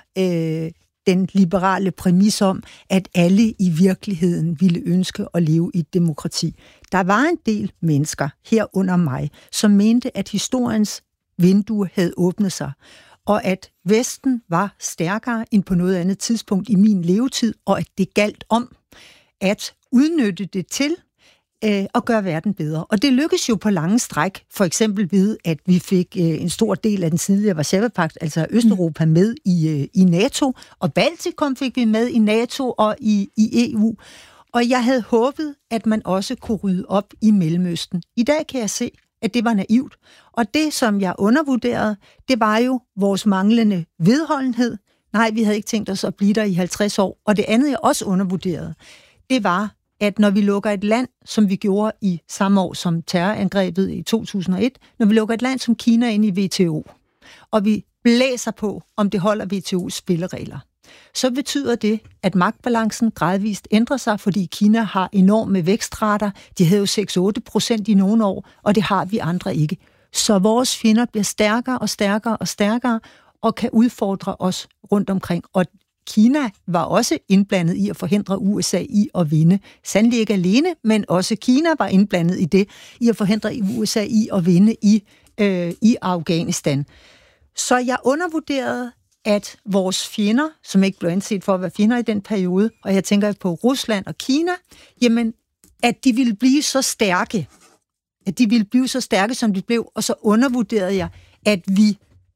den liberale præmis om, at alle i virkeligheden ville ønske at leve i et demokrati. Der var en del mennesker herunder mig, som mente, at historiens vindue havde åbnet sig, og at Vesten var stærkere end på noget andet tidspunkt i min levetid, og at det galt om at udnytte det til at gøre verden bedre. Og det lykkedes jo på lange stræk, for eksempel ved, at vi fik en stor del af den tidligere Warszawapagt, altså Østeuropa, med i NATO, og Baltikum fik vi med i NATO og i EU. Og jeg havde håbet, at man også kunne rydde op i Mellemøsten. I dag kan jeg se, at det var naivt. Og det, som jeg undervurderede, det var jo vores manglende vedholdenhed. Nej, vi havde ikke tænkt os at blive der i 50 år. Og det andet, jeg også undervurderede, det var, at når vi lukker et land, som vi gjorde i samme år som terrorangrebet i 2001, når vi lukker et land som Kina ind i WTO, og vi blæser på, om det holder WTO's spilleregler, så betyder det, at magtbalancen gradvist ændrer sig, fordi Kina har enorme vækstrater. De havde jo 6-8% i nogle år, og det har vi andre ikke. Så vores fjender bliver stærkere og stærkere og stærkere, og kan udfordre os rundt omkring. Og Kina var også indblandet i at forhindre USA i at vinde. Sandelig ikke alene, men også Kina var indblandet i det, i at forhindre USA i at vinde i Afghanistan. Så jeg undervurderede, at vores fjender, som ikke blev anset for at være fjender i den periode, og jeg tænker på Rusland og Kina, jamen, at de ville blive så stærke. At de ville blive så stærke, som de blev, og så undervurderede jeg, at vi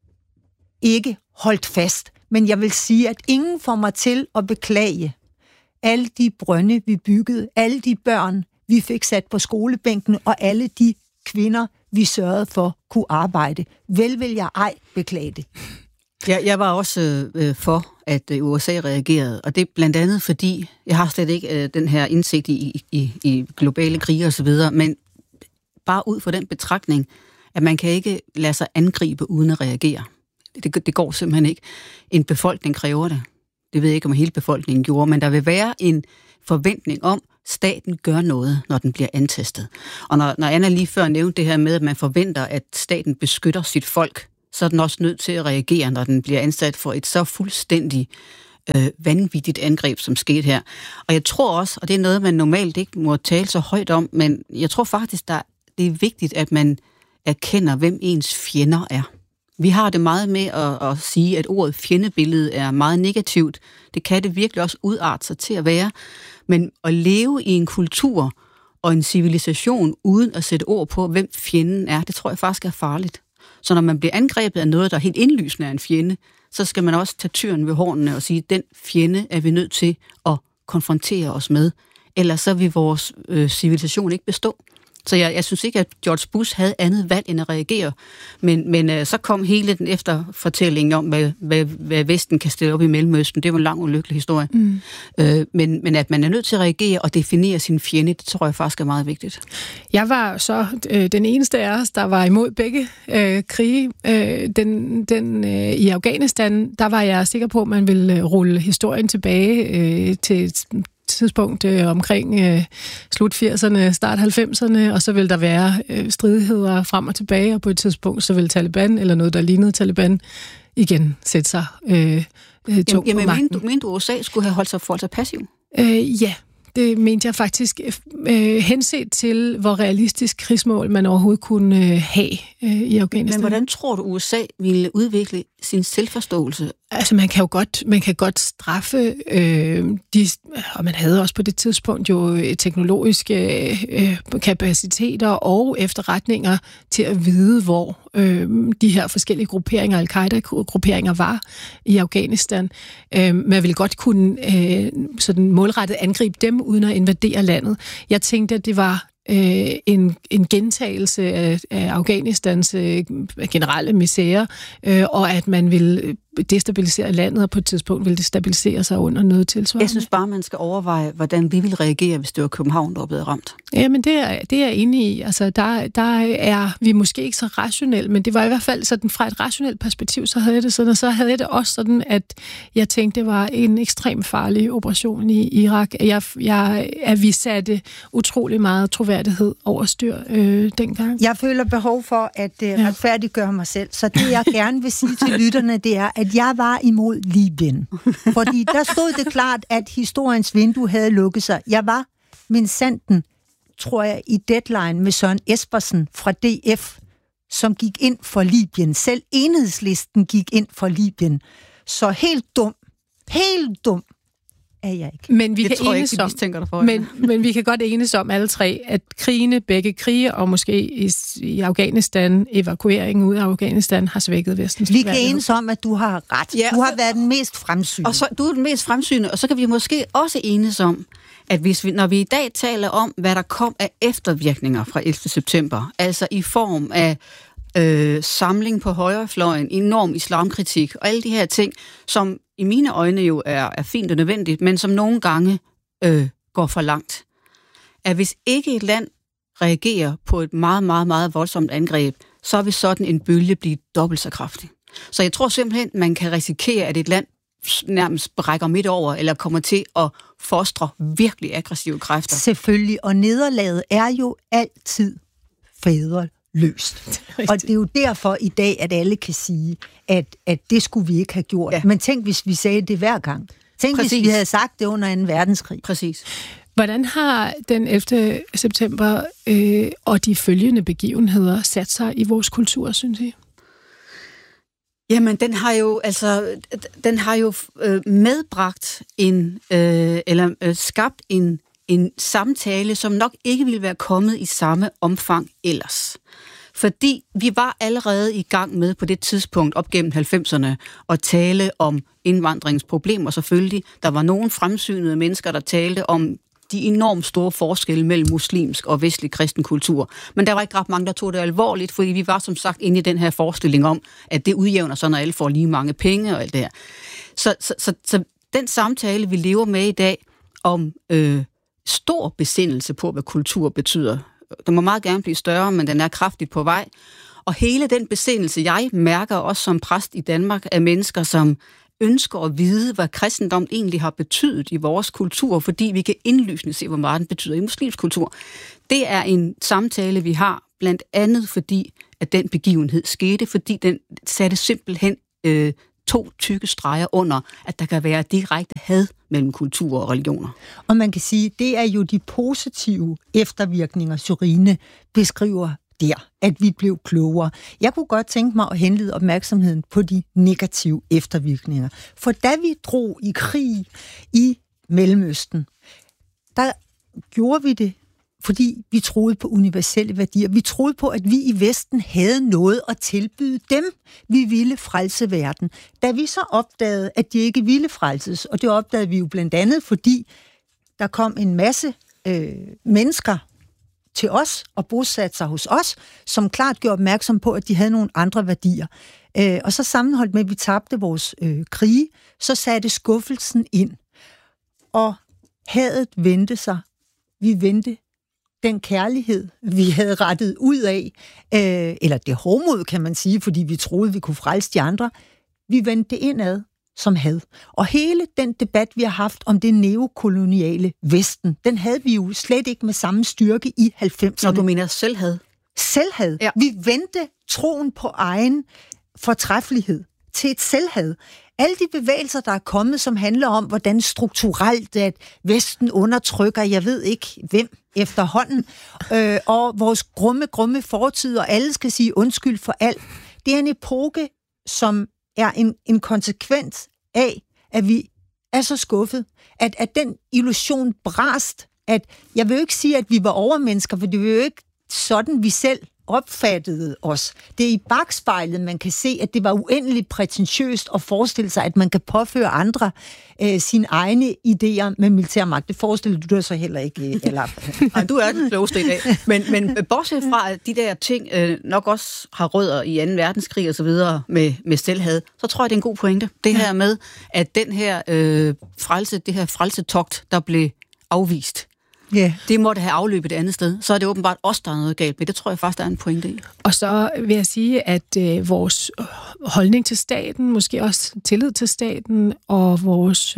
ikke holdt fast. Men jeg vil sige, at ingen får mig til at beklage alle de brønde, vi byggede, alle de børn, vi fik sat på skolebænken, og alle de kvinder, vi sørgede for kunne arbejde. Vel vil jeg ej beklage det. Jeg var også for, at USA reagerede, og det er blandt andet fordi, jeg har slet ikke den her indsigt i globale krige osv., men bare ud fra den betragtning, at man kan ikke lade sig angribe uden at reagere. Det går simpelthen ikke. En befolkning kræver det. Det ved jeg ikke, om hele befolkningen gjorde, men der vil være en forventning om, staten gør noget, når den bliver antastet. Og når Anna lige før nævnte det her med, at man forventer, at staten beskytter sit folk, så er den også nødt til at reagere, når den bliver ansat for et så fuldstændig vanvittigt angreb, som skete her. Og jeg tror også, og det er noget, man normalt ikke må tale så højt om, men jeg tror faktisk, det er vigtigt, at man erkender, hvem ens fjender er. Vi har det meget med at sige, at ordet fjendebillede er meget negativt. Det kan det virkelig også udarte sig til at være. Men at leve i en kultur og en civilisation uden at sætte ord på, hvem fjenden er, det tror jeg faktisk er farligt. Så når man bliver angrebet af noget, der helt indlysende er en fjende, så skal man også tage tyren ved hornene og sige, at den fjende er vi nødt til at konfrontere os med. Ellers så vil vores civilisation ikke bestå. Så jeg synes ikke, at George Bush havde andet valg end at reagere. Men så kom hele den efterfortælling om, hvad Vesten kan stille op i Mellemøsten. Det var en lang, ulykkelig historie. Men at man er nødt til at reagere og definere sin fjende, det tror jeg faktisk er meget vigtigt. Jeg var så den eneste af os, der var imod begge krige. I Afghanistan, der var jeg sikker på, at man ville rulle historien tilbage til tidspunkt omkring slut 80'erne, start 90'erne, og så vil der være stridigheder frem og tilbage, og på et tidspunkt så vil Taliban, eller noget, der lignede Taliban, igen sætte sig tungt på magten. Mente du, USA skulle have holdt sig passiv? Ja, det mente jeg faktisk henset til, hvor realistisk krigsmål man overhovedet kunne have i Afghanistan. Men hvordan tror du, USA ville udvikle sin selvforståelse? Altså, man kan godt straffe og man havde også på det tidspunkt jo teknologiske kapaciteter og efterretninger til at vide, hvor de her forskellige grupperinger, Al-Qaida-grupperinger var i Afghanistan. Man ville godt kunne sådan målrettet angribe dem, uden at invadere landet. Jeg tænkte, at det var en gentagelse af Afghanistans generelle misære, og at man ville destabilisere landet, og på et tidspunkt ville det stabilisere sig under noget tilsvarende. Jeg synes bare, man skal overveje, hvordan vi ville reagere, hvis det var København, der var blevet ramt. Jamen, det er jeg enig i. Altså, der er vi måske ikke så rationelle, men det var i hvert fald sådan, fra et rationelt perspektiv, så havde jeg det sådan, og så havde jeg det også sådan, at jeg tænkte, det var en ekstremt farlig operation i Irak. At vi satte utrolig meget troværdighed over styr dengang. Jeg føler behov for at retfærdiggøre mig selv, så det jeg gerne vil sige til lytterne, det er, at jeg var imod Libyen. Fordi der stod det klart, at historiens vindue havde lukket sig. Jeg var minsanden, tror jeg, i Deadline med Søren Espersen fra DF, som gik ind for Libyen. Selv Enhedslisten gik ind for Libyen. Så helt dum er jeg ikke. Men vi men vi kan godt enes om alle tre, at begge krige, og måske i Afghanistan, evakueringen ud af Afghanistan, har svækket Vestens. Vi kan enes om, at du har ret. Ja, du har været den mest fremsynede. Og så, du er den mest fremsynede, og så kan vi måske også enes om, at når vi i dag taler om, hvad der kom af eftervirkninger fra 11. september, altså i form af samling på højrefløjen, enorm islamkritik og alle de her ting, som i mine øjne jo er fint og nødvendigt, men som nogle gange går for langt. At hvis ikke et land reagerer på et meget, meget, meget voldsomt angreb, så vil sådan en bølge blive dobbelt så kraftig. Så jeg tror simpelthen, man kan risikere, at et land nærmest brækker midt over, eller kommer til at fostre virkelig aggressive kræfter. Selvfølgelig, og nederlaget er jo altid faderløst. Og det er jo derfor i dag, at alle kan sige, at det skulle vi ikke have gjort. Ja. Men tænk, hvis vi sagde det hver gang. Tænk, hvis vi havde sagt det under 2. verdenskrig. Præcis. Hvordan har den 11. september og de følgende begivenheder sat sig i vores kultur, synes I? Jamen, den har jo medbragt skabt en samtale, som nok ikke ville være kommet i samme omfang ellers. Fordi vi var allerede i gang med på det tidspunkt op gennem 90'erne at tale om indvandringsproblemer selvfølgelig. Der var nogle fremsynede mennesker, der talte om de enormt store forskelle mellem muslimsk og vestlig kristen kultur. Men der var ikke ret mange, der tog det alvorligt, fordi vi var som sagt inde i den her forestilling om, at det udjævner sig, når alle får lige mange penge og alt det her. Så den samtale, vi lever med i dag, om stor besindelse på, hvad kultur betyder, den må meget gerne blive større, men den er kraftigt på vej. Og hele den besindelse, jeg mærker også som præst i Danmark, af mennesker, som ønsker at vide, hvad kristendom egentlig har betydet i vores kultur, fordi vi kan indlysende se, hvor meget den betyder i muslimsk kultur. Det er en samtale, vi har, blandt andet fordi, at den begivenhed skete, fordi den satte simpelthen 2 tykke streger under, at der kan være direkte had mellem kultur og religioner. Og man kan sige, det er jo de positive eftervirkninger, Sørine beskriver der, at vi blev klogere. Jeg kunne godt tænke mig at henlede opmærksomheden på de negative eftervirkninger. For da vi drog i krig i Mellemøsten, der gjorde vi det, fordi vi troede på universelle værdier. Vi troede på, at vi i Vesten havde noget at tilbyde dem. Vi ville frelse verden. Da vi så opdagede, at de ikke ville frelses, og det opdagede vi jo blandt andet, fordi der kom en masse mennesker til os og bosatte sig hos os, som klart gjorde opmærksom på, at de havde nogle andre værdier. Og så sammenholdt med, at vi tabte vores krige, så satte skuffelsen ind. Og hadet vendte sig. Vi vendte den kærlighed, vi havde rettet ud af, eller det hovmod, kan man sige, fordi vi troede, vi kunne frelse de andre, vi vendte det indad som had. Og hele den debat, vi har haft om det neokoloniale Vesten, den havde vi jo slet ikke med samme styrke i 90'erne. Når du mener selvhad? Selvhad. Ja. Vi vendte troen på egen fortræffelighed til et selvhad. Alle de bevægelser, der er kommet, som handler om, hvordan strukturelt at Vesten undertrykker, jeg ved ikke hvem efterhånden, og vores grumme fortid, og alle skal sige undskyld for alt. Det er en epoke, som er en konsekvens af, at vi er så skuffet, at den illusion brast, at jeg vil jo ikke sige, at vi var overmennesker, for det var jo ikke sådan, vi selv opfattede os. Det er i bagspejlet, man kan se, at det var uendeligt prætentiøst at forestille sig, at man kan påføre andre sine egne idéer med militærmagt. Det forestiller du dig så heller ikke, eller? Nej, du er den klogeste i dag. Men bortset fra, at de der ting nok også har rødder i 2. verdenskrig og så videre med selvhad, så tror jeg, det er en god pointe. Det her med, at den her frelsetogt, der blev afvist, det måtte have afløbet et andet sted. Så er det åbenbart også, der er noget galt med. Det tror jeg faktisk, der er en pointe i. Og så vil jeg sige, at vores holdning til staten, måske også tillid til staten, og vores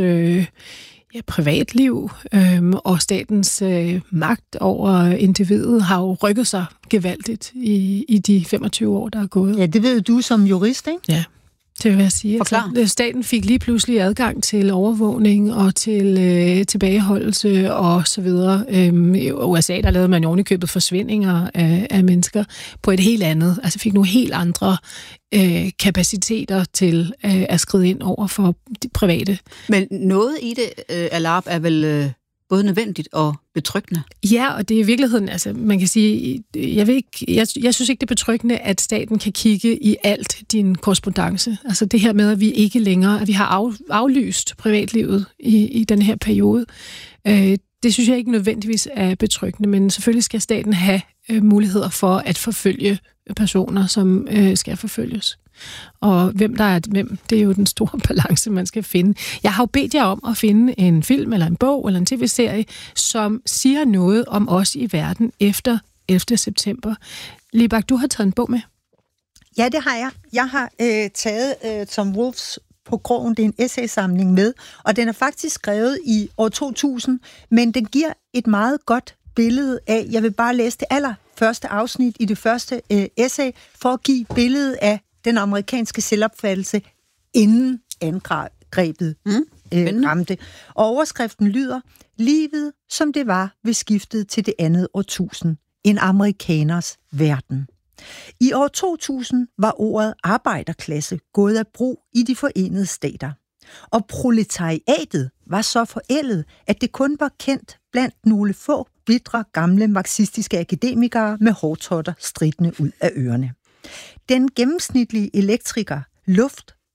privatliv og statens magt over individet har jo rykket sig gevaldigt i de 25 år, der er gået. Ja, det ved du som jurist, ikke? Ja. Det vil jeg sige. Forklar. Staten fik lige pludselig adgang til overvågning og til tilbageholdelse og så videre. I USA, der lavede man jo ovenikøbet forsvindinger af mennesker på et helt andet. Altså fik nogle helt andre kapaciteter til at skride ind over for de private. Men noget i det, Alap, er vel både nødvendigt og betryggende? Ja, og det er i virkeligheden, altså man kan sige, jeg synes ikke, det er betryggende, at staten kan kigge i alt din korrespondance. Altså det her med, at vi ikke længere, at vi har aflyst privatlivet i den her periode, det synes jeg ikke nødvendigvis er betryggende, men selvfølgelig skal staten have muligheder for at forfølge personer, som skal forfølges. Og hvem der er hvem, det er jo den store balance, man skal finde. Jeg har jo bedt jer om at finde en film, eller en bog, eller en tv-serie, som siger noget om os i verden efter 11. september. Libak, du har taget en bog med. Ja, det har jeg. Jeg har taget Tom Wolfes På Krogen. Det er en essaysamling med, og den er faktisk skrevet i år 2000, men den giver et meget godt billede af, jeg vil bare læse det allerførste afsnit i det første essay, for at give billedet af den amerikanske selvopfattelse inden angrebet ramte. Og overskriften lyder: Livet som det var ved skiftet til det andet årtusind. En amerikaners verden. I år 2000 var ordet arbejderklasse gået af brug i de Forenede Stater. Og proletariatet var så forældet, at det kun var kendt blandt nogle få bitre gamle marxistiske akademikere med hårtotter stridende ud af ørerne. Den gennemsnitlige elektriker, luft-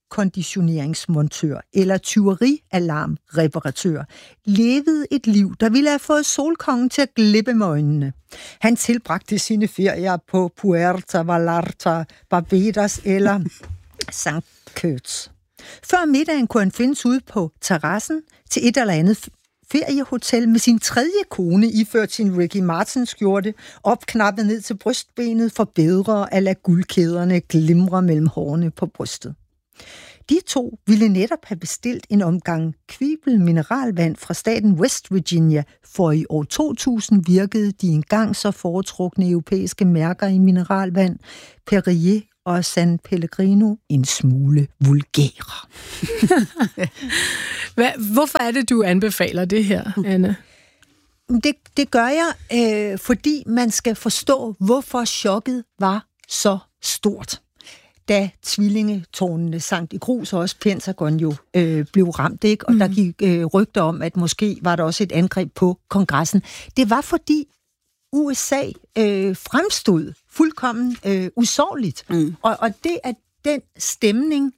elkonditioneringsmontør eller tyverialarmreparatør, levede et liv, der ville have fået solkongen til at glippe med øjnene. Han tilbragte sine ferier på Puerto Vallarta, Barbados eller St. Kitts. Før middagen kunne han findes ude på terrassen til et eller andet feriehotel med sin tredje kone, iført sin Ricky Martin-skjorte, opknappet ned til brystbenet for bedre at lade guldkæderne glimre mellem hårene på brystet. De to ville netop have bestilt en omgang Kvibel mineralvand fra staten West Virginia, for i år 2000 virkede de engang så foretrukne europæiske mærker i mineralvand, Perrier og San Pellegrino, en smule vulgære. Hvorfor er det, du anbefaler det her, Anna? Det gør jeg, fordi man skal forstå, hvorfor chokket var så stort, da tvillingetårnene sank i grus, og også Pentagon jo blev ramt, ikke? Og der gik rygter om, at måske var der også et angreb på kongressen. Det var fordi USA fremstod fuldkommen usårligt. Og det er den stemning,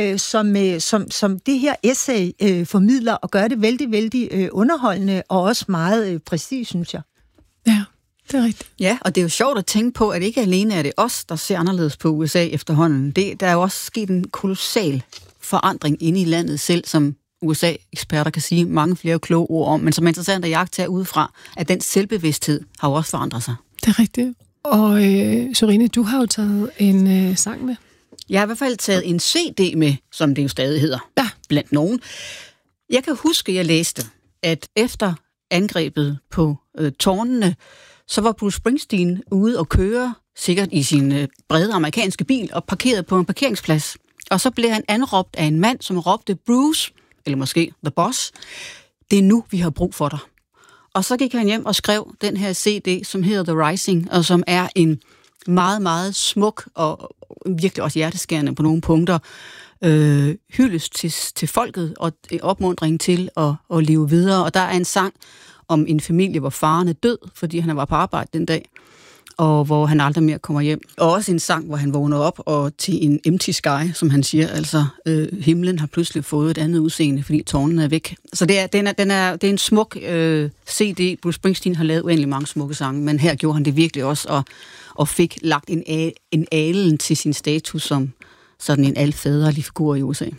som det her essay formidler, og gør det vældig, vældig underholdende, og også meget præcis, synes jeg. Ja, det er rigtigt. Ja, og det er jo sjovt at tænke på, at ikke alene er det os, der ser anderledes på USA efterhånden. Der er jo også sket en kolossal forandring inde i landet selv, som USA-eksperter kan sige mange flere kloge ord om, men som er interessant at jagte udefra, at den selvbevidsthed har jo også forandret sig. Det er rigtigt. Og Sørine, du har jo taget en sang med. Jeg har i hvert fald taget en CD med, som det jo stadig hedder, blandt nogen. Jeg kan huske, jeg læste, at efter angrebet på tårnene, så var Bruce Springsteen ude og køre, sikkert i sin brede amerikanske bil, og parkeret på en parkeringsplads. Og så blev han anråbt af en mand, som råbte, Bruce, eller måske The Boss, det er nu, vi har brug for dig. Og så gik han hjem og skrev den her CD, som hedder The Rising, og som er en meget, meget smuk og virkelig også hjerteskærende på nogle punkter hyldest til folket og opmuntring til at leve videre. Og der er en sang om en familie, hvor faren er død, fordi han var på arbejde den dag, og hvor han aldrig mere kommer hjem. Og også en sang, hvor han vågner op og til en empty sky, som han siger, altså himlen har pludselig fået et andet udseende, fordi tårnene er væk. Så det er en smuk CD. Bruce Springsteen har lavet uendelig mange smukke sange, men her gjorde han det virkelig også, og fik lagt en alen til sin status som sådan en alfaderlig figur i USA.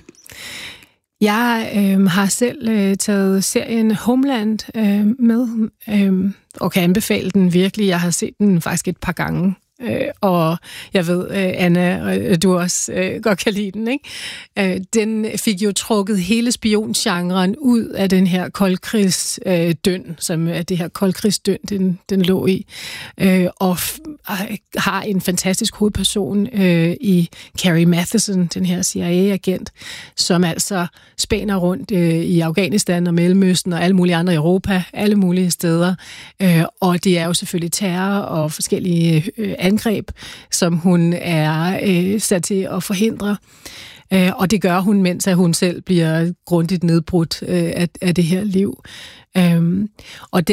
Jeg har selv taget serien Homeland med, og kan anbefale den virkelig. Jeg har set den faktisk et par gange, og jeg ved, Anna, du også godt kan lide den, ikke? Den fik jo trukket hele spiongenren ud af den her koldkrigsdøn, som er det her koldkrigsdøn, den lå i, og har en fantastisk hovedperson i Carrie Matheson, den her CIA-agent, som altså spænder rundt i Afghanistan og Mellemøsten og alle mulige andre i Europa, alle mulige steder, og det er jo selvfølgelig terror og forskellige angreb, som hun er sat til at forhindre. Og det gør hun, mens at hun selv bliver grundigt nedbrudt af det her liv. Og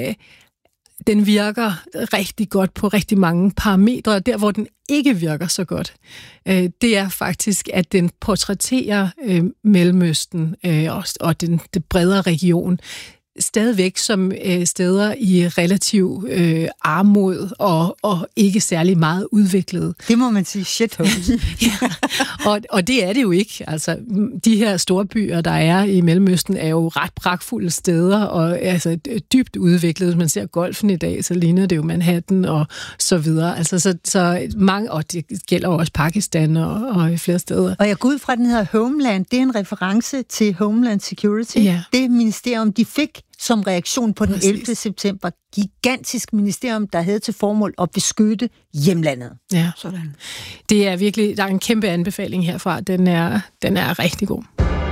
den virker rigtig godt på rigtig mange parametre. Der, hvor den ikke virker så godt, det er faktisk, at den portrætterer Mellemøsten og den bredere region stadigvæk som steder i relativ armod og ikke særlig meget udviklet. Det må man sige, shitholes. Ja, og det er det jo ikke. Altså, de her store byer, der er i Mellemøsten, er jo ret pragtfulde steder, og altså dybt udviklet. Hvis man ser golfen i dag, så ligner det jo Manhattan og så videre. Altså, så mange, og det gælder også Pakistan og flere steder. Og jeg går ud fra, den hedder Homeland. Det er en reference til Homeland Security. Ja. Det ministerium, de fik som reaktion på den 11. september. Gigantisk ministerium, der havde til formål at beskytte hjemlandet. Ja, sådan. Det er virkelig, der er en kæmpe anbefaling herfra. Den er rigtig god.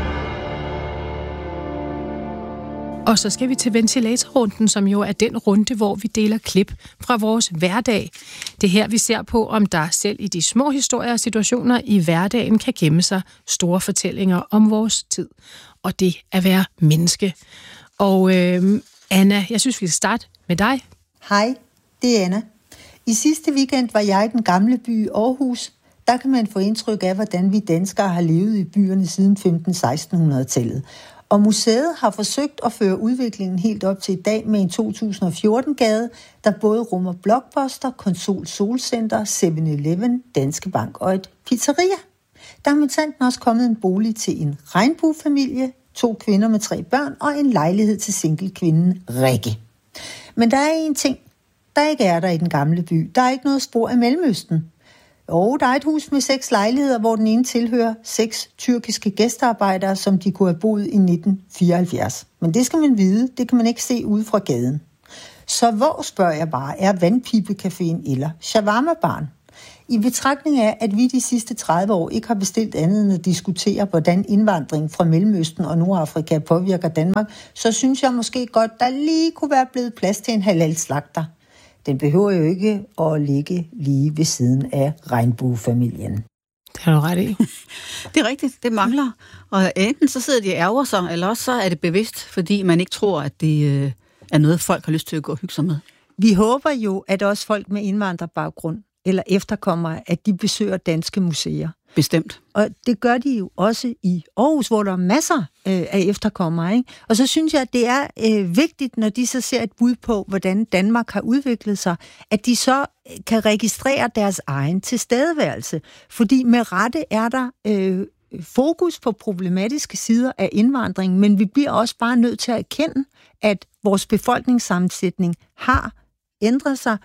Og så skal vi til ventilatorrunden, som jo er den runde, hvor vi deler klip fra vores hverdag. Det er her, vi ser på, om der selv i de små historier og situationer i hverdagen kan gemme sig store fortællinger om vores tid. Og det at være menneske. Og Anna, jeg synes, vi skal starte med dig. Hej, det er Anna. I sidste weekend var jeg i den gamle by Aarhus, der kan man få indtryk af, hvordan vi danskere har levet i byerne siden 1500-1600-tallet. Og museet har forsøgt at føre udviklingen helt op til i dag med en 2014-gade, der både rummer Blockbuster, Konsol Solcenter, 7-Eleven, Danske Bank og et pizzeria. Der er mitanten også kommet en bolig til en regnbuefamilie, 2 kvinder med 3 børn og en lejlighed til singlekvinden Rikke. Men der er en ting, der ikke er der i den gamle by. Der er ikke noget spor af Mellemøsten. Jo, der er et hus med 6 lejligheder, hvor den ene tilhører 6 tyrkiske gæstearbejdere, som de kunne have boet i 1974. Men det skal man vide, det kan man ikke se ude fra gaden. Så hvor, spørger jeg bare, er Vandpibecaféen eller shawarma-baren? I betragtning af, at vi de sidste 30 år ikke har bestilt andet end at diskutere, hvordan indvandring fra Mellemøsten og Nordafrika påvirker Danmark, så synes jeg måske godt, der lige kunne være blevet plads til en halal-slagter. Den behøver jo ikke at ligge lige ved siden af regnbuefamilien. Det har du ret i. Det er rigtigt, det mangler. Og enten så sidder de og ærger sig, eller også så er det bevidst, fordi man ikke tror, at det er noget, folk har lyst til at gå og hygge sig med. Vi håber jo, at også folk med indvandrerbaggrund eller efterkommere, at de besøger danske museer. Bestemt. Og det gør de jo også i Aarhus, hvor der er masser af efterkommere. Ikke? Og så synes jeg, at det er vigtigt, når de så ser et bud på, hvordan Danmark har udviklet sig, at de så kan registrere deres egen tilstedeværelse. Fordi med rette er der fokus på problematiske sider af indvandringen, men vi bliver også bare nødt til at erkende, at vores befolkningssammensætning har ændret sig,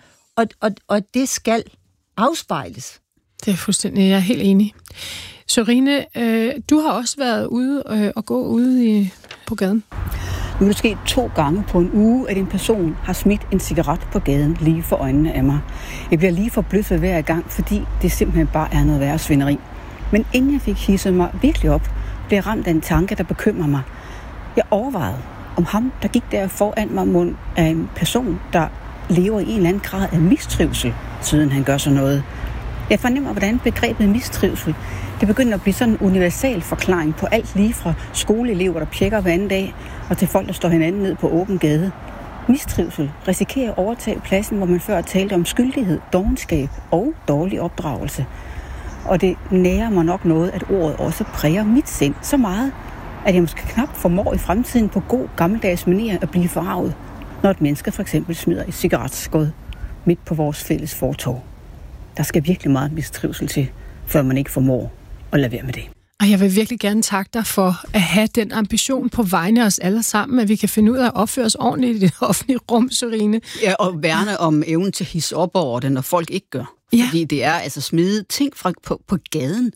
og det skal afspejles. Det er fuldstændig, jeg er helt enig. Sørine, du har også været ude og gå ude på gaden. Nu er det sket 2 gange på en uge, at en person har smidt en cigaret på gaden lige for øjnene af mig. Jeg bliver lige forbløffet hver gang, fordi det simpelthen bare er noget værre svineri. Men inden jeg fik hisset mig virkelig op, blev jeg ramt af en tanke, der bekymrer mig. Jeg overvejede, om ham, der gik der foran mig, mund af en person, der lever i en eller anden grad af mistrivsel, siden han gør sådan noget. Jeg fornemmer, hvordan begrebet mistrivsel, det begynder at blive sådan en universal forklaring på alt lige fra skoleelever, der pjekker hver anden dag, og til folk, der står hinanden ned på åben gade. Mistrivsel risikerer at overtage pladsen, hvor man før talte om skyldighed, dovenskab og dårlig opdragelse. Og det nærer mig nok noget, at ordet også præger mit sind så meget, at jeg måske knap formår i fremtiden på god gammeldags manér at blive forarvet, når et menneske for eksempel smider et cigaretskod midt på vores fælles fortov. Der skal virkelig meget mistrivsel til, før man ikke formår at lade være med det. Og jeg vil virkelig gerne takke dig for at have den ambition på vegne af os alle sammen, at vi kan finde ud af at opføre os ordentligt i det offentlige rum, Sørine. Ja, og værne om evnen til at hisse op over det, når folk ikke gør. Ja. Fordi det er altså smide ting på gaden,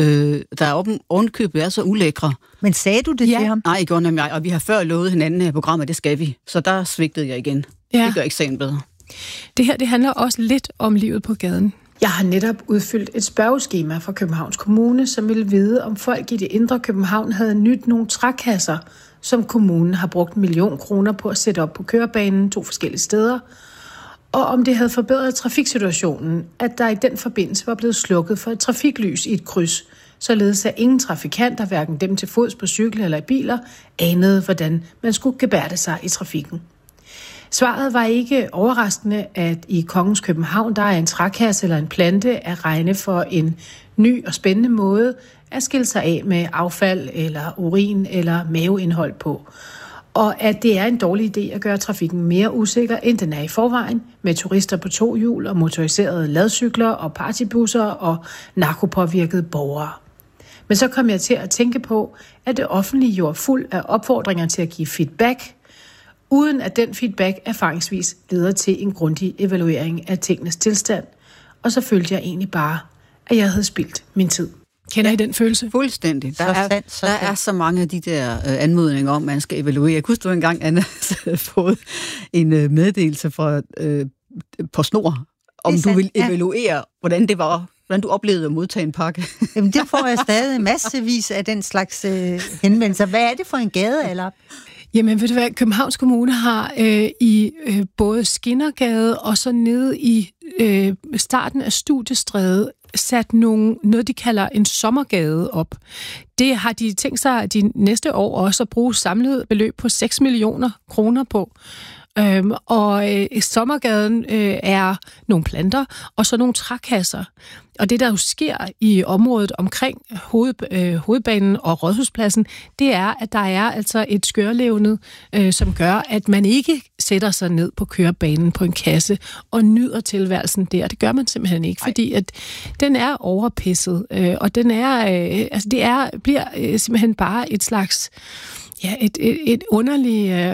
der er ovenkøbet er så ulækre. Men sagde du det til ham? Nej, jeg gjorde nemlig, og vi har før lovet hinanden her programmet, det skal vi. Så der svigtede jeg igen. Ja. Det gør ikke sagen bedre. Det her, det handler også lidt om livet på gaden. Jeg har netop udfyldt et spørgeskema fra Københavns Kommune, som ville vide, om folk i det indre København havde nyt nogle trækasser, som kommunen har brugt 1 million kroner på at sætte op på kørebanen 2 forskellige steder, og om det havde forbedret trafiksituationen, at der i den forbindelse var blevet slukket for et trafiklys i et kryds, således at ingen trafikanter, hverken dem til fods på cykel eller i biler, anede, hvordan man skulle gebærde sig i trafikken. Svaret var ikke overraskende, at i Kongens København, der er en trækasse eller en plante at regne for en ny og spændende måde at skille sig af med affald eller urin eller maveindhold på. Og at det er en dårlig idé at gøre trafikken mere usikker, end den er i forvejen, med turister på 2 hjul og motoriserede ladcykler og partybusser og narkopåvirkede borgere. Men så kom jeg til at tænke på, at det offentlige jo er fuld af opfordringer til at give feedback, uden at den feedback erfaringsvis leder til en grundig evaluering af tingenes tilstand. Og så følte jeg egentlig bare, at jeg havde spildt min tid. Kender I den følelse? Fuldstændig. Der er så mange af de der anmodninger om, man skal evaluere. Jeg kunne huske, Anna havde fået en meddelelse fra på snor, om du vil evaluere, hvordan det var, hvordan du oplevede at modtage en pakke. Jamen, det får jeg stadig massevis af den slags henvendelser. Hvad er det for en gade, eller? Jamen, ved du hvad, Københavns Kommune har i både Skinnergade og så nede i starten af Studiestræde sat noget, de kalder en sommergade op. Det har de tænkt sig, at de næste år også at bruge samlet beløb på 6 millioner kroner på. Og sommergaden er nogle planter og så nogle trækasser. Og det, der jo sker i området omkring hovedbanen og Rådhuspladsen, det er, at der er altså et skørlevnet, som gør, at man ikke sætter sig ned på kørebanen på en kasse og nyder tilværelsen der. Det gør man simpelthen ikke, fordi at den er overpisset, og den er, bliver simpelthen bare et slags, et underligt,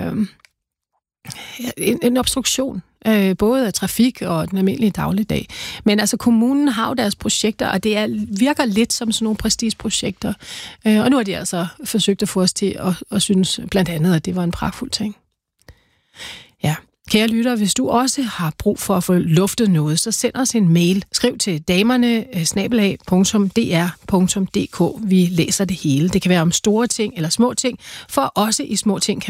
en obstruktion. Både af trafik og den almindelige dagligdag. Men altså, kommunen har jo deres projekter, og det virker lidt som sådan nogle prestigeprojekter. Og nu har de altså forsøgt at få os til at synes blandt andet, at det var en pragtfuld ting. Ja. Kære lytter, hvis du også har brug for at få luftet noget, så send os en mail. Skriv til damerne@dr.dk. Vi læser det hele. Det kan være om store ting eller små ting, for også i små ting kan